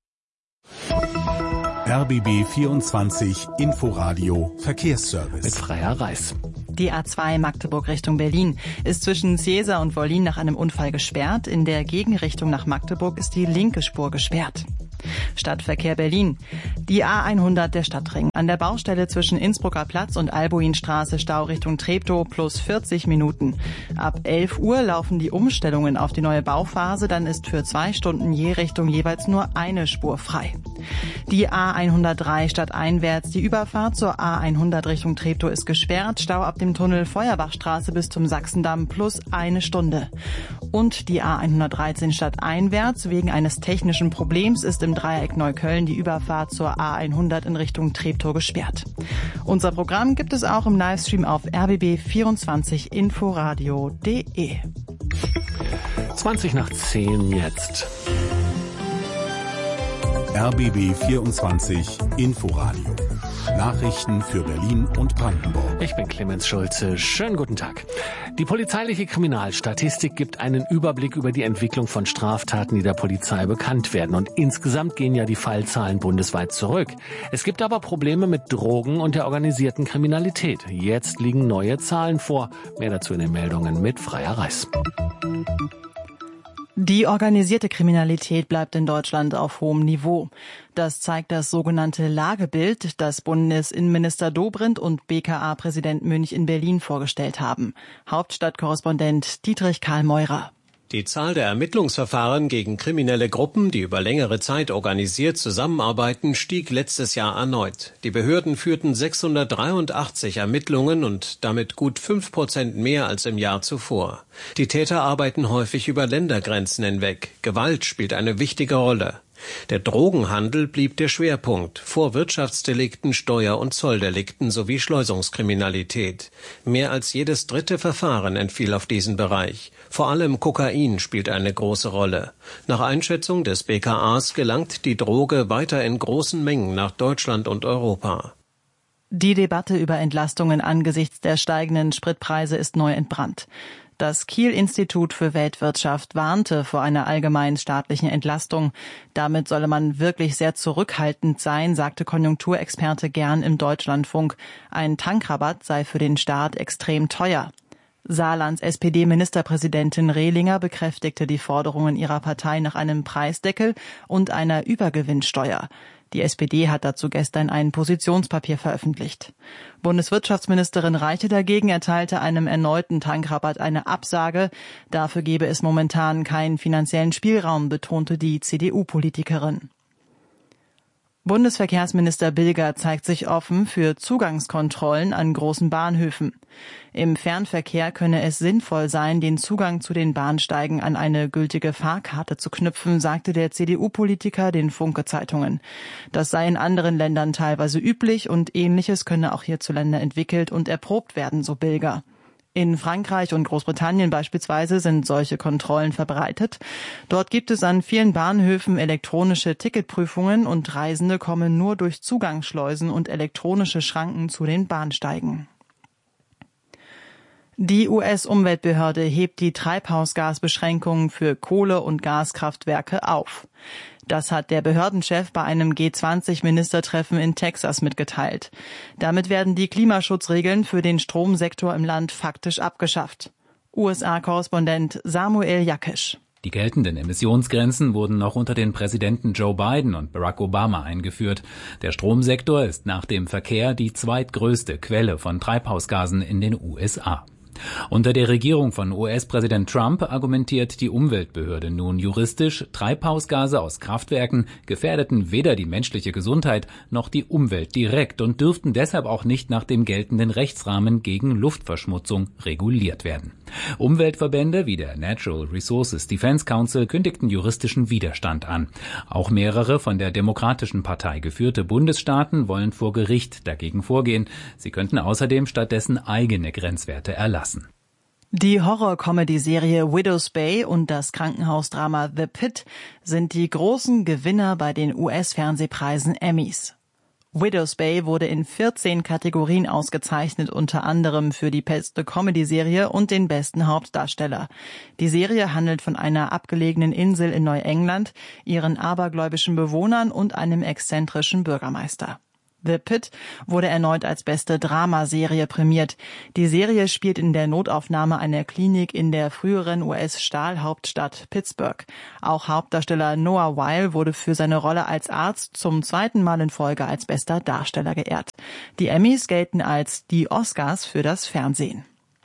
RBB 24 Inforadio Verkehrsservice. Mit Freya Reis. Die A2 Magdeburg Richtung Berlin ist zwischen Seesa und Wollin nach einem Unfall gesperrt. In der Gegenrichtung nach Magdeburg ist die linke Spur gesperrt. Stadtverkehr Berlin. Die A100 der Stadtring. An der Baustelle zwischen Innsbrucker Platz und Albuinstraße Stau Richtung Treptow plus 40 Minuten. Ab 11 Uhr laufen die Umstellungen auf die neue Bauphase. Dann ist für 2 Stunden je Richtung jeweils nur eine Spur frei. Die A103 stadteinwärts. Die Überfahrt zur A100 Richtung Treptow ist gesperrt. Stau ab dem Tunnel Feuerbachstraße bis zum Sachsendamm plus 1 Stunde. Und die A113 stadteinwärts. Wegen eines technischen Problems ist im Dreieck Neukölln die Überfahrt zur A100 in Richtung Treptow gesperrt. Unser Programm gibt es auch im Livestream auf rbb24inforadio.de. 20 nach 10 jetzt. RBB 24 Inforadio. Nachrichten für Berlin und Brandenburg. Ich bin Clemens Schulze. Schönen guten Tag. Die polizeiliche Kriminalstatistik gibt einen Überblick über die Entwicklung von Straftaten, die der Polizei bekannt werden. Und insgesamt gehen ja die Fallzahlen bundesweit zurück. Es gibt aber Probleme mit Drogen und der organisierten Kriminalität. Jetzt liegen neue Zahlen vor. Mehr dazu in den Meldungen mit Freya Reis. Die organisierte Kriminalität bleibt in Deutschland auf hohem Niveau. Das zeigt das sogenannte Lagebild, das Bundesinnenminister Dobrindt und BKA-Präsident Münch in Berlin vorgestellt haben. Hauptstadtkorrespondent Dietrich Karl Meurer. Die Zahl der Ermittlungsverfahren gegen kriminelle Gruppen, die über längere Zeit organisiert zusammenarbeiten, stieg letztes Jahr erneut. Die Behörden führten 683 Ermittlungen und damit gut 5% mehr als im Jahr zuvor. Die Täter arbeiten häufig über Ländergrenzen hinweg. Gewalt spielt eine wichtige Rolle. Der Drogenhandel blieb der Schwerpunkt, vor Wirtschaftsdelikten, Steuer- und Zolldelikten sowie Schleusungskriminalität. Mehr als jedes dritte Verfahren entfiel auf diesen Bereich. Vor allem Kokain spielt eine große Rolle. Nach Einschätzung des BKAs gelangt die Droge weiter in großen Mengen nach Deutschland und Europa. Die Debatte über Entlastungen angesichts der steigenden Spritpreise ist neu entbrannt. Das Kiel-Institut für Weltwirtschaft warnte vor einer allgemeinen staatlichen Entlastung. Damit solle man wirklich sehr zurückhaltend sein, sagte Konjunkturexperte Gern im Deutschlandfunk. Ein Tankrabatt sei für den Staat extrem teuer. Saarlands SPD-Ministerpräsidentin Rehlinger bekräftigte die Forderungen ihrer Partei nach einem Preisdeckel und einer Übergewinnsteuer. Die SPD hat dazu gestern ein Positionspapier veröffentlicht. Bundeswirtschaftsministerin Reiche dagegen erteilte einem erneuten Tankrabatt eine Absage. Dafür gebe es momentan keinen finanziellen Spielraum, betonte die CDU-Politikerin. Bundesverkehrsminister Bilger zeigt sich offen für Zugangskontrollen an großen Bahnhöfen. Im Fernverkehr könne es sinnvoll sein, den Zugang zu den Bahnsteigen an eine gültige Fahrkarte zu knüpfen, sagte der CDU-Politiker den Funke-Zeitungen. Das sei in anderen Ländern teilweise üblich und Ähnliches könne auch hierzulande entwickelt und erprobt werden, so Bilger. In Frankreich und Großbritannien beispielsweise sind solche Kontrollen verbreitet. Dort gibt es an vielen Bahnhöfen elektronische Ticketprüfungen und Reisende kommen nur durch Zugangsschleusen und elektronische Schranken zu den Bahnsteigen. Die US-Umweltbehörde hebt die Treibhausgasbeschränkungen für Kohle- und Gaskraftwerke auf. Das hat der Behördenchef bei einem G20-Ministertreffen in Texas mitgeteilt. Damit werden die Klimaschutzregeln für den Stromsektor im Land faktisch abgeschafft. USA-Korrespondent Samuel Jakisch. Die geltenden Emissionsgrenzen wurden noch unter den Präsidenten Joe Biden und Barack Obama eingeführt. Der Stromsektor ist nach dem Verkehr die zweitgrößte Quelle von Treibhausgasen in den USA. Unter der Regierung von US-Präsident Trump argumentiert die Umweltbehörde nun juristisch, Treibhausgase aus Kraftwerken gefährdeten weder die menschliche Gesundheit noch die Umwelt direkt und dürften deshalb auch nicht nach dem geltenden Rechtsrahmen gegen Luftverschmutzung reguliert werden. Umweltverbände wie der Natural Resources Defense Council kündigten juristischen Widerstand an. Auch mehrere von der Demokratischen Partei geführte Bundesstaaten wollen vor Gericht dagegen vorgehen. Sie könnten außerdem stattdessen eigene Grenzwerte erlassen. Die Horror-Comedy-Serie Widow's Bay und das Krankenhausdrama The Pit sind die großen Gewinner bei den US-Fernsehpreisen Emmys. Widow's Bay wurde in 14 Kategorien ausgezeichnet, unter anderem für die beste Comedy-Serie und den besten Hauptdarsteller. Die Serie handelt von einer abgelegenen Insel in Neuengland, ihren abergläubischen Bewohnern und einem exzentrischen Bürgermeister. The Pit wurde erneut als beste Dramaserie prämiert. Die Serie spielt in der Notaufnahme einer Klinik in der früheren US-Stahlhauptstadt Pittsburgh. Auch Hauptdarsteller Noah Wyle wurde für seine Rolle als Arzt zum zweiten Mal in Folge als bester Darsteller geehrt. Die Emmys gelten als die Oscars für das Fernsehen.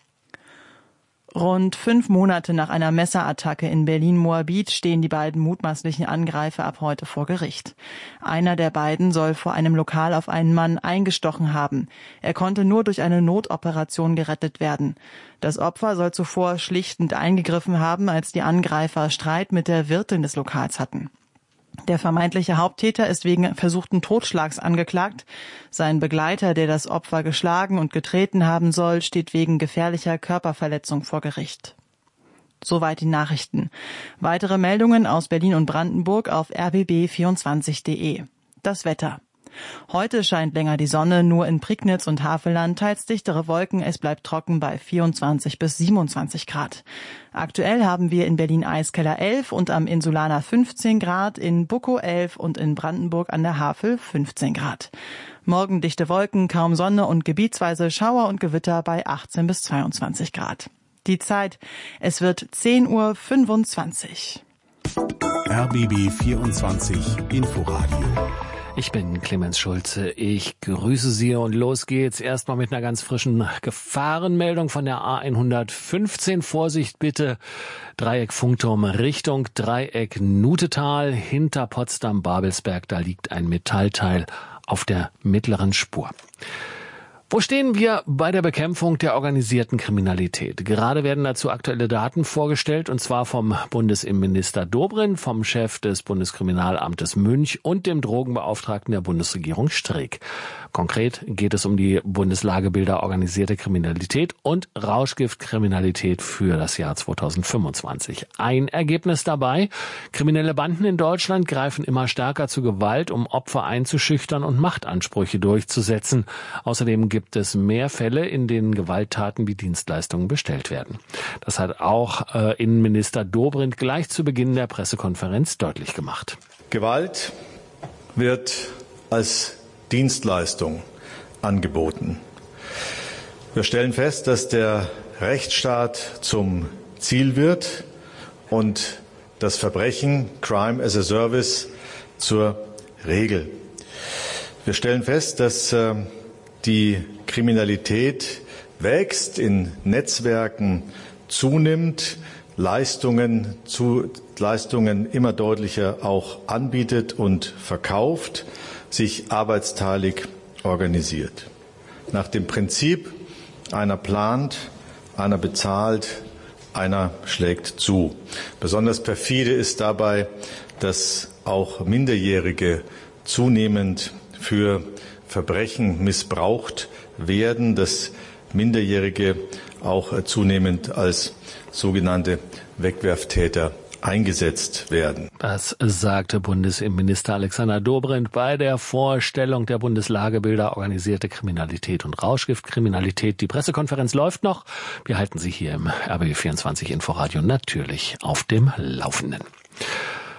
Rund 5 Monate nach einer Messerattacke in Berlin-Moabit stehen die beiden mutmaßlichen Angreifer ab heute vor Gericht. Einer der beiden soll vor einem Lokal auf einen Mann eingestochen haben. Er konnte nur durch eine Notoperation gerettet werden. Das Opfer soll zuvor schlichtend eingegriffen haben, als die Angreifer Streit mit der Wirtin des Lokals hatten. Der vermeintliche Haupttäter ist wegen versuchten Totschlags angeklagt. Sein Begleiter, der das Opfer geschlagen und getreten haben soll, steht wegen gefährlicher Körperverletzung vor Gericht. Soweit die Nachrichten. Weitere Meldungen aus Berlin und Brandenburg auf rbb24.de. Das Wetter. Heute scheint länger die Sonne, nur in Prignitz und Havelland teils dichtere Wolken. Es bleibt trocken bei 24 bis 27 Grad. Aktuell haben wir in Berlin Eiskeller 11 und am Insulaner 15 Grad, in Buckow 11 und in Brandenburg an der Havel 15 Grad. Morgen dichte Wolken, kaum Sonne und gebietsweise Schauer und Gewitter bei 18 bis 22 Grad. Die Zeit, es wird 10:25 Uhr. RBB 24 Inforadio. Ich bin Clemens Schulze. Ich grüße Sie und los geht's erstmal mit einer ganz frischen Gefahrenmeldung von der A115. Vorsicht bitte. Dreieck Funkturm Richtung Dreieck Nutetal hinter Potsdam-Babelsberg. Da liegt ein Metallteil auf der mittleren Spur. Wo stehen wir bei der Bekämpfung der organisierten Kriminalität? Gerade werden dazu aktuelle Daten vorgestellt, und zwar vom Bundesinnenminister Dobrindt, vom Chef des Bundeskriminalamtes Münch und dem Drogenbeauftragten der Bundesregierung Streeck. Konkret geht es um die Bundeslagebilder organisierte Kriminalität und Rauschgiftkriminalität für das Jahr 2025. Ein Ergebnis dabei: Kriminelle Banden in Deutschland greifen immer stärker zu Gewalt, um Opfer einzuschüchtern und Machtansprüche durchzusetzen. Außerdem gibt es mehr Fälle, in denen Gewalttaten wie Dienstleistungen bestellt werden. Das hat auch Innenminister Dobrindt gleich zu Beginn der Pressekonferenz deutlich gemacht. Gewalt wird als Dienstleistung angeboten. Wir stellen fest, dass der Rechtsstaat zum Ziel wird und das Verbrechen, Crime as a Service, zur Regel. Wir stellen fest, dass die Kriminalität wächst, in Netzwerken zunimmt, Leistungen immer deutlicher auch anbietet und verkauft, sich arbeitsteilig organisiert. Nach dem Prinzip, einer plant, einer bezahlt, einer schlägt zu. Besonders perfide ist dabei, dass auch Minderjährige zunehmend für Verbrechen missbraucht werden, dass Minderjährige auch zunehmend als sogenannte Wegwerftäter eingesetzt werden. Das sagte Bundesinnenminister Alexander Dobrindt bei der Vorstellung der Bundeslagebilder organisierte Kriminalität und Rauschgiftkriminalität. Die Pressekonferenz läuft noch. Wir halten Sie hier im RBB 24 Inforadio natürlich auf dem Laufenden.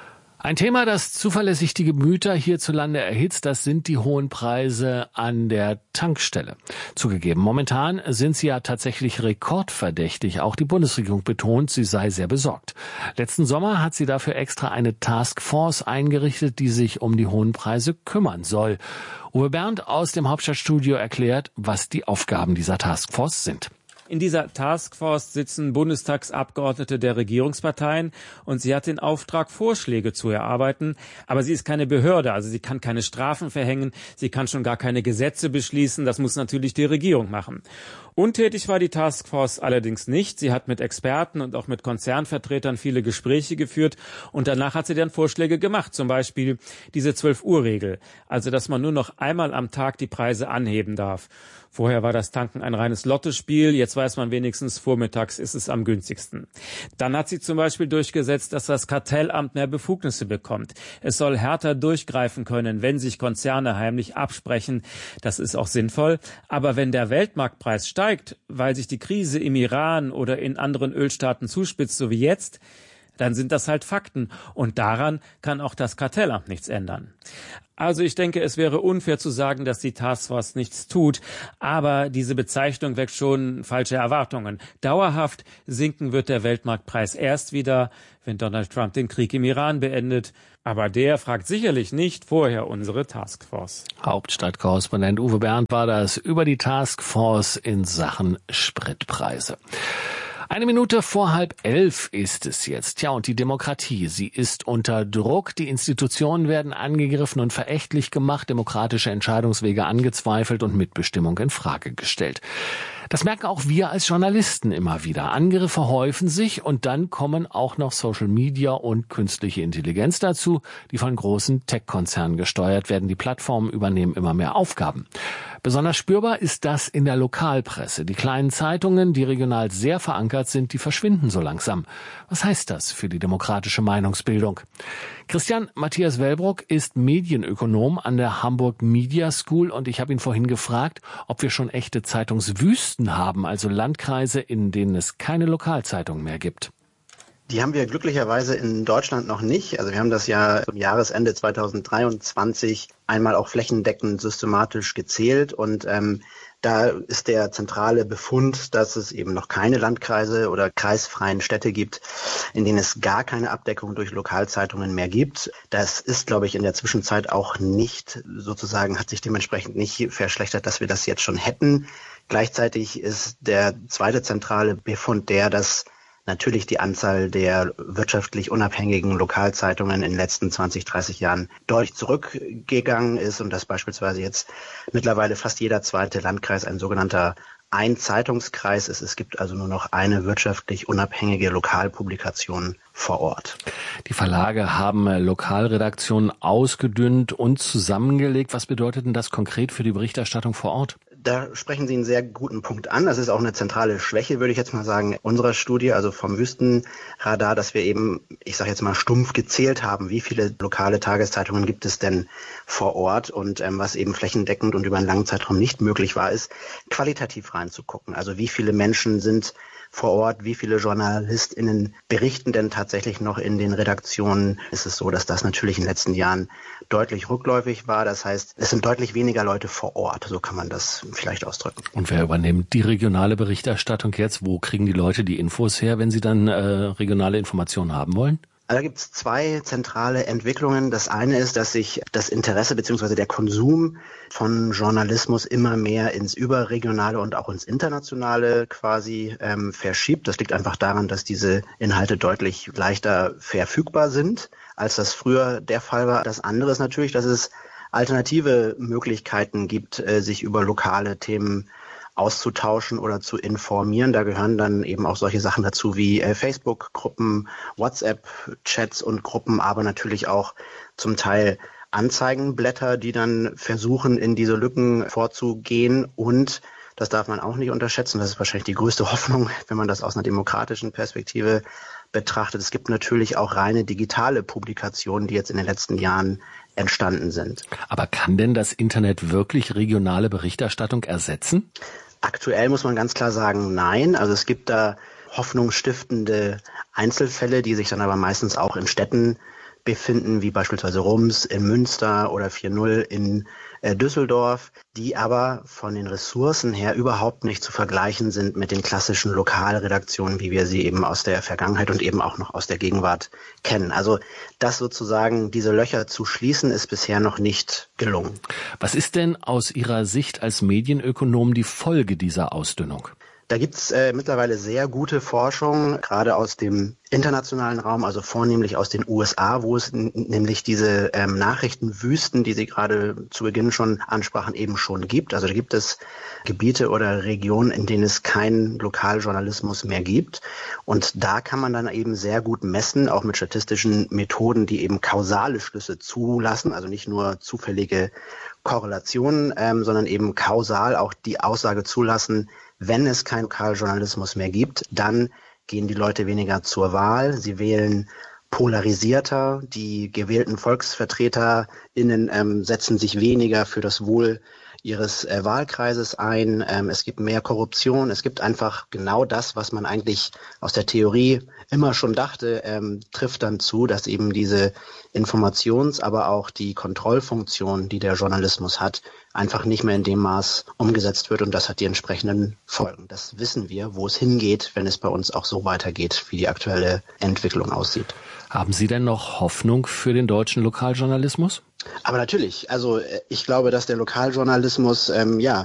Ein Thema, das zuverlässig die Gemüter hierzulande erhitzt, das sind die hohen Preise an der Tankstelle. Zugegeben, momentan sind sie ja tatsächlich rekordverdächtig. Auch die Bundesregierung betont, sie sei sehr besorgt. Letzten Sommer hat sie dafür extra eine Taskforce eingerichtet, die sich um die hohen Preise kümmern soll. Uwe Bernd aus dem Hauptstadtstudio erklärt, was die Aufgaben dieser Taskforce sind. In dieser Taskforce sitzen Bundestagsabgeordnete der Regierungsparteien und sie hat den Auftrag, Vorschläge zu erarbeiten. Aber sie ist keine Behörde, also sie kann keine Strafen verhängen, sie kann schon gar keine Gesetze beschließen. Das muss natürlich die Regierung machen. Untätig war die Taskforce allerdings nicht. Sie hat mit Experten und auch mit Konzernvertretern viele Gespräche geführt und danach hat sie dann Vorschläge gemacht. Zum Beispiel diese 12-Uhr-Regel, also dass man nur noch einmal am Tag die Preise anheben darf. Vorher war das Tanken ein reines Lottospiel, jetzt weiß man wenigstens, vormittags ist es am günstigsten. Dann hat sie zum Beispiel durchgesetzt, dass das Kartellamt mehr Befugnisse bekommt. Es soll härter durchgreifen können, wenn sich Konzerne heimlich absprechen. Das ist auch sinnvoll. Aber wenn der Weltmarktpreis steigt, weil sich die Krise im Iran oder in anderen Ölstaaten zuspitzt, so wie jetzt, dann sind das halt Fakten. Und daran kann auch das Kartellamt nichts ändern. Also ich denke, es wäre unfair zu sagen, dass die Taskforce nichts tut. Aber diese Bezeichnung weckt schon falsche Erwartungen. Dauerhaft sinken wird der Weltmarktpreis erst wieder, wenn Donald Trump den Krieg im Iran beendet. Aber der fragt sicherlich nicht vorher unsere Taskforce. Hauptstadtkorrespondent Uwe Bernd war das über die Taskforce in Sachen Spritpreise. 11:01 ist es jetzt. Ja, und die Demokratie, sie ist unter Druck. Die Institutionen werden angegriffen und verächtlich gemacht, demokratische Entscheidungswege angezweifelt und Mitbestimmung in Frage gestellt. Das merken auch wir als Journalisten immer wieder. Angriffe häufen sich und dann kommen auch noch Social Media und künstliche Intelligenz dazu, die von großen Tech-Konzernen gesteuert werden. Die Plattformen übernehmen immer mehr Aufgaben. Besonders spürbar ist das in der Lokalpresse. Die kleinen Zeitungen, die regional sehr verankert sind, die verschwinden so langsam. Was heißt das für die demokratische Meinungsbildung? Christian Matthias Wellbrock ist Medienökonom an der Hamburg Media School und ich habe ihn vorhin gefragt, ob wir schon echte Zeitungswüsten haben, also Landkreise, in denen es keine Lokalzeitung mehr gibt. Die haben wir glücklicherweise in Deutschland noch nicht. Also wir haben das ja zum Jahresende 2023 einmal auch flächendeckend systematisch gezählt und da ist der zentrale Befund, dass es eben noch keine Landkreise oder kreisfreien Städte gibt, in denen es gar keine Abdeckung durch Lokalzeitungen mehr gibt. Das ist, glaube ich, in der Zwischenzeit auch nicht sozusagen, hat sich dementsprechend nicht verschlechtert, dass wir das jetzt schon hätten. Gleichzeitig ist der zweite zentrale Befund der, dass natürlich die Anzahl der wirtschaftlich unabhängigen Lokalzeitungen in den letzten 20, 30 Jahren deutlich zurückgegangen ist und dass beispielsweise jetzt mittlerweile fast jeder zweite Landkreis ein sogenannter Einzeitungskreis ist. Es gibt also nur noch eine wirtschaftlich unabhängige Lokalpublikation vor Ort. Die Verlage haben Lokalredaktionen ausgedünnt und zusammengelegt. Was bedeutet denn das konkret für die Berichterstattung vor Ort? Da sprechen Sie einen sehr guten Punkt an. Das ist auch eine zentrale Schwäche, würde ich jetzt mal sagen, unserer Studie, also vom Wüstenradar, dass wir eben, ich sage jetzt mal stumpf gezählt haben, wie viele lokale Tageszeitungen gibt es denn vor Ort und was eben flächendeckend und über einen langen Zeitraum nicht möglich war, ist qualitativ reinzugucken. Also wie viele Menschen sind vor Ort, wie viele JournalistInnen berichten denn tatsächlich noch in den Redaktionen? Ist es so, dass das natürlich in den letzten Jahren deutlich rückläufig war. Das heißt, es sind deutlich weniger Leute vor Ort. So kann man das vielleicht ausdrücken. Und wer übernimmt die regionale Berichterstattung jetzt? Wo kriegen die Leute die Infos her, wenn sie dann regionale Informationen haben wollen? Da gibt es zwei zentrale Entwicklungen. Das eine ist, dass sich das Interesse bzw. der Konsum von Journalismus immer mehr ins Überregionale und auch ins Internationale quasi verschiebt. Das liegt einfach daran, dass diese Inhalte deutlich leichter verfügbar sind, als das früher der Fall war. Das andere ist natürlich, dass es alternative Möglichkeiten gibt, sich über lokale Themen auszutauschen oder zu informieren. Da gehören dann eben auch solche Sachen dazu wie Facebook-Gruppen, WhatsApp-Chats und Gruppen, aber natürlich auch zum Teil Anzeigenblätter, die dann versuchen, in diese Lücken vorzugehen. Und das darf man auch nicht unterschätzen. Das ist wahrscheinlich die größte Hoffnung, wenn man das aus einer demokratischen Perspektive betrachtet. Es gibt natürlich auch reine digitale Publikationen, die jetzt in den letzten Jahren entstanden sind. Aber kann denn das Internet wirklich regionale Berichterstattung ersetzen? Aktuell muss man ganz klar sagen, nein. Also es gibt da hoffnungsstiftende Einzelfälle, die sich dann aber meistens auch in Städten befinden, wie beispielsweise Rums in Münster oder 4.0 in Düsseldorf, die aber von den Ressourcen her überhaupt nicht zu vergleichen sind mit den klassischen Lokalredaktionen, wie wir sie eben aus der Vergangenheit und eben auch noch aus der Gegenwart kennen. Also das sozusagen, diese Löcher zu schließen, ist bisher noch nicht gelungen. Was ist denn aus Ihrer Sicht als Medienökonom die Folge dieser Ausdünnung? Da gibt's mittlerweile sehr gute Forschung, gerade aus dem internationalen Raum, also vornehmlich aus den USA, wo es nämlich diese Nachrichtenwüsten, die Sie gerade zu Beginn schon ansprachen, eben schon gibt. Also da gibt es Gebiete oder Regionen, in denen es keinen Lokaljournalismus mehr gibt. Und da kann man dann eben sehr gut messen, auch mit statistischen Methoden, die eben kausale Schlüsse zulassen, also nicht nur zufällige Korrelationen, sondern eben kausal auch die Aussage zulassen, wenn es keinen Lokaljournalismus mehr gibt, dann gehen die Leute weniger zur Wahl. Sie wählen polarisierter. Die gewählten VolksvertreterInnen setzen sich weniger für das Wohl ihres Wahlkreises ein. Es gibt mehr Korruption. Es gibt einfach genau das, was man eigentlich aus der Theorie immer schon dachte, trifft dann zu, dass eben diese Informations-, aber auch die Kontrollfunktion, die der Journalismus hat, einfach nicht mehr in dem Maß umgesetzt wird, und das hat die entsprechenden Folgen. Das wissen wir, wo es hingeht, wenn es bei uns auch so weitergeht, wie die aktuelle Entwicklung aussieht. Haben Sie denn noch Hoffnung für den deutschen Lokaljournalismus? Aber natürlich, also ich glaube, dass der Lokaljournalismus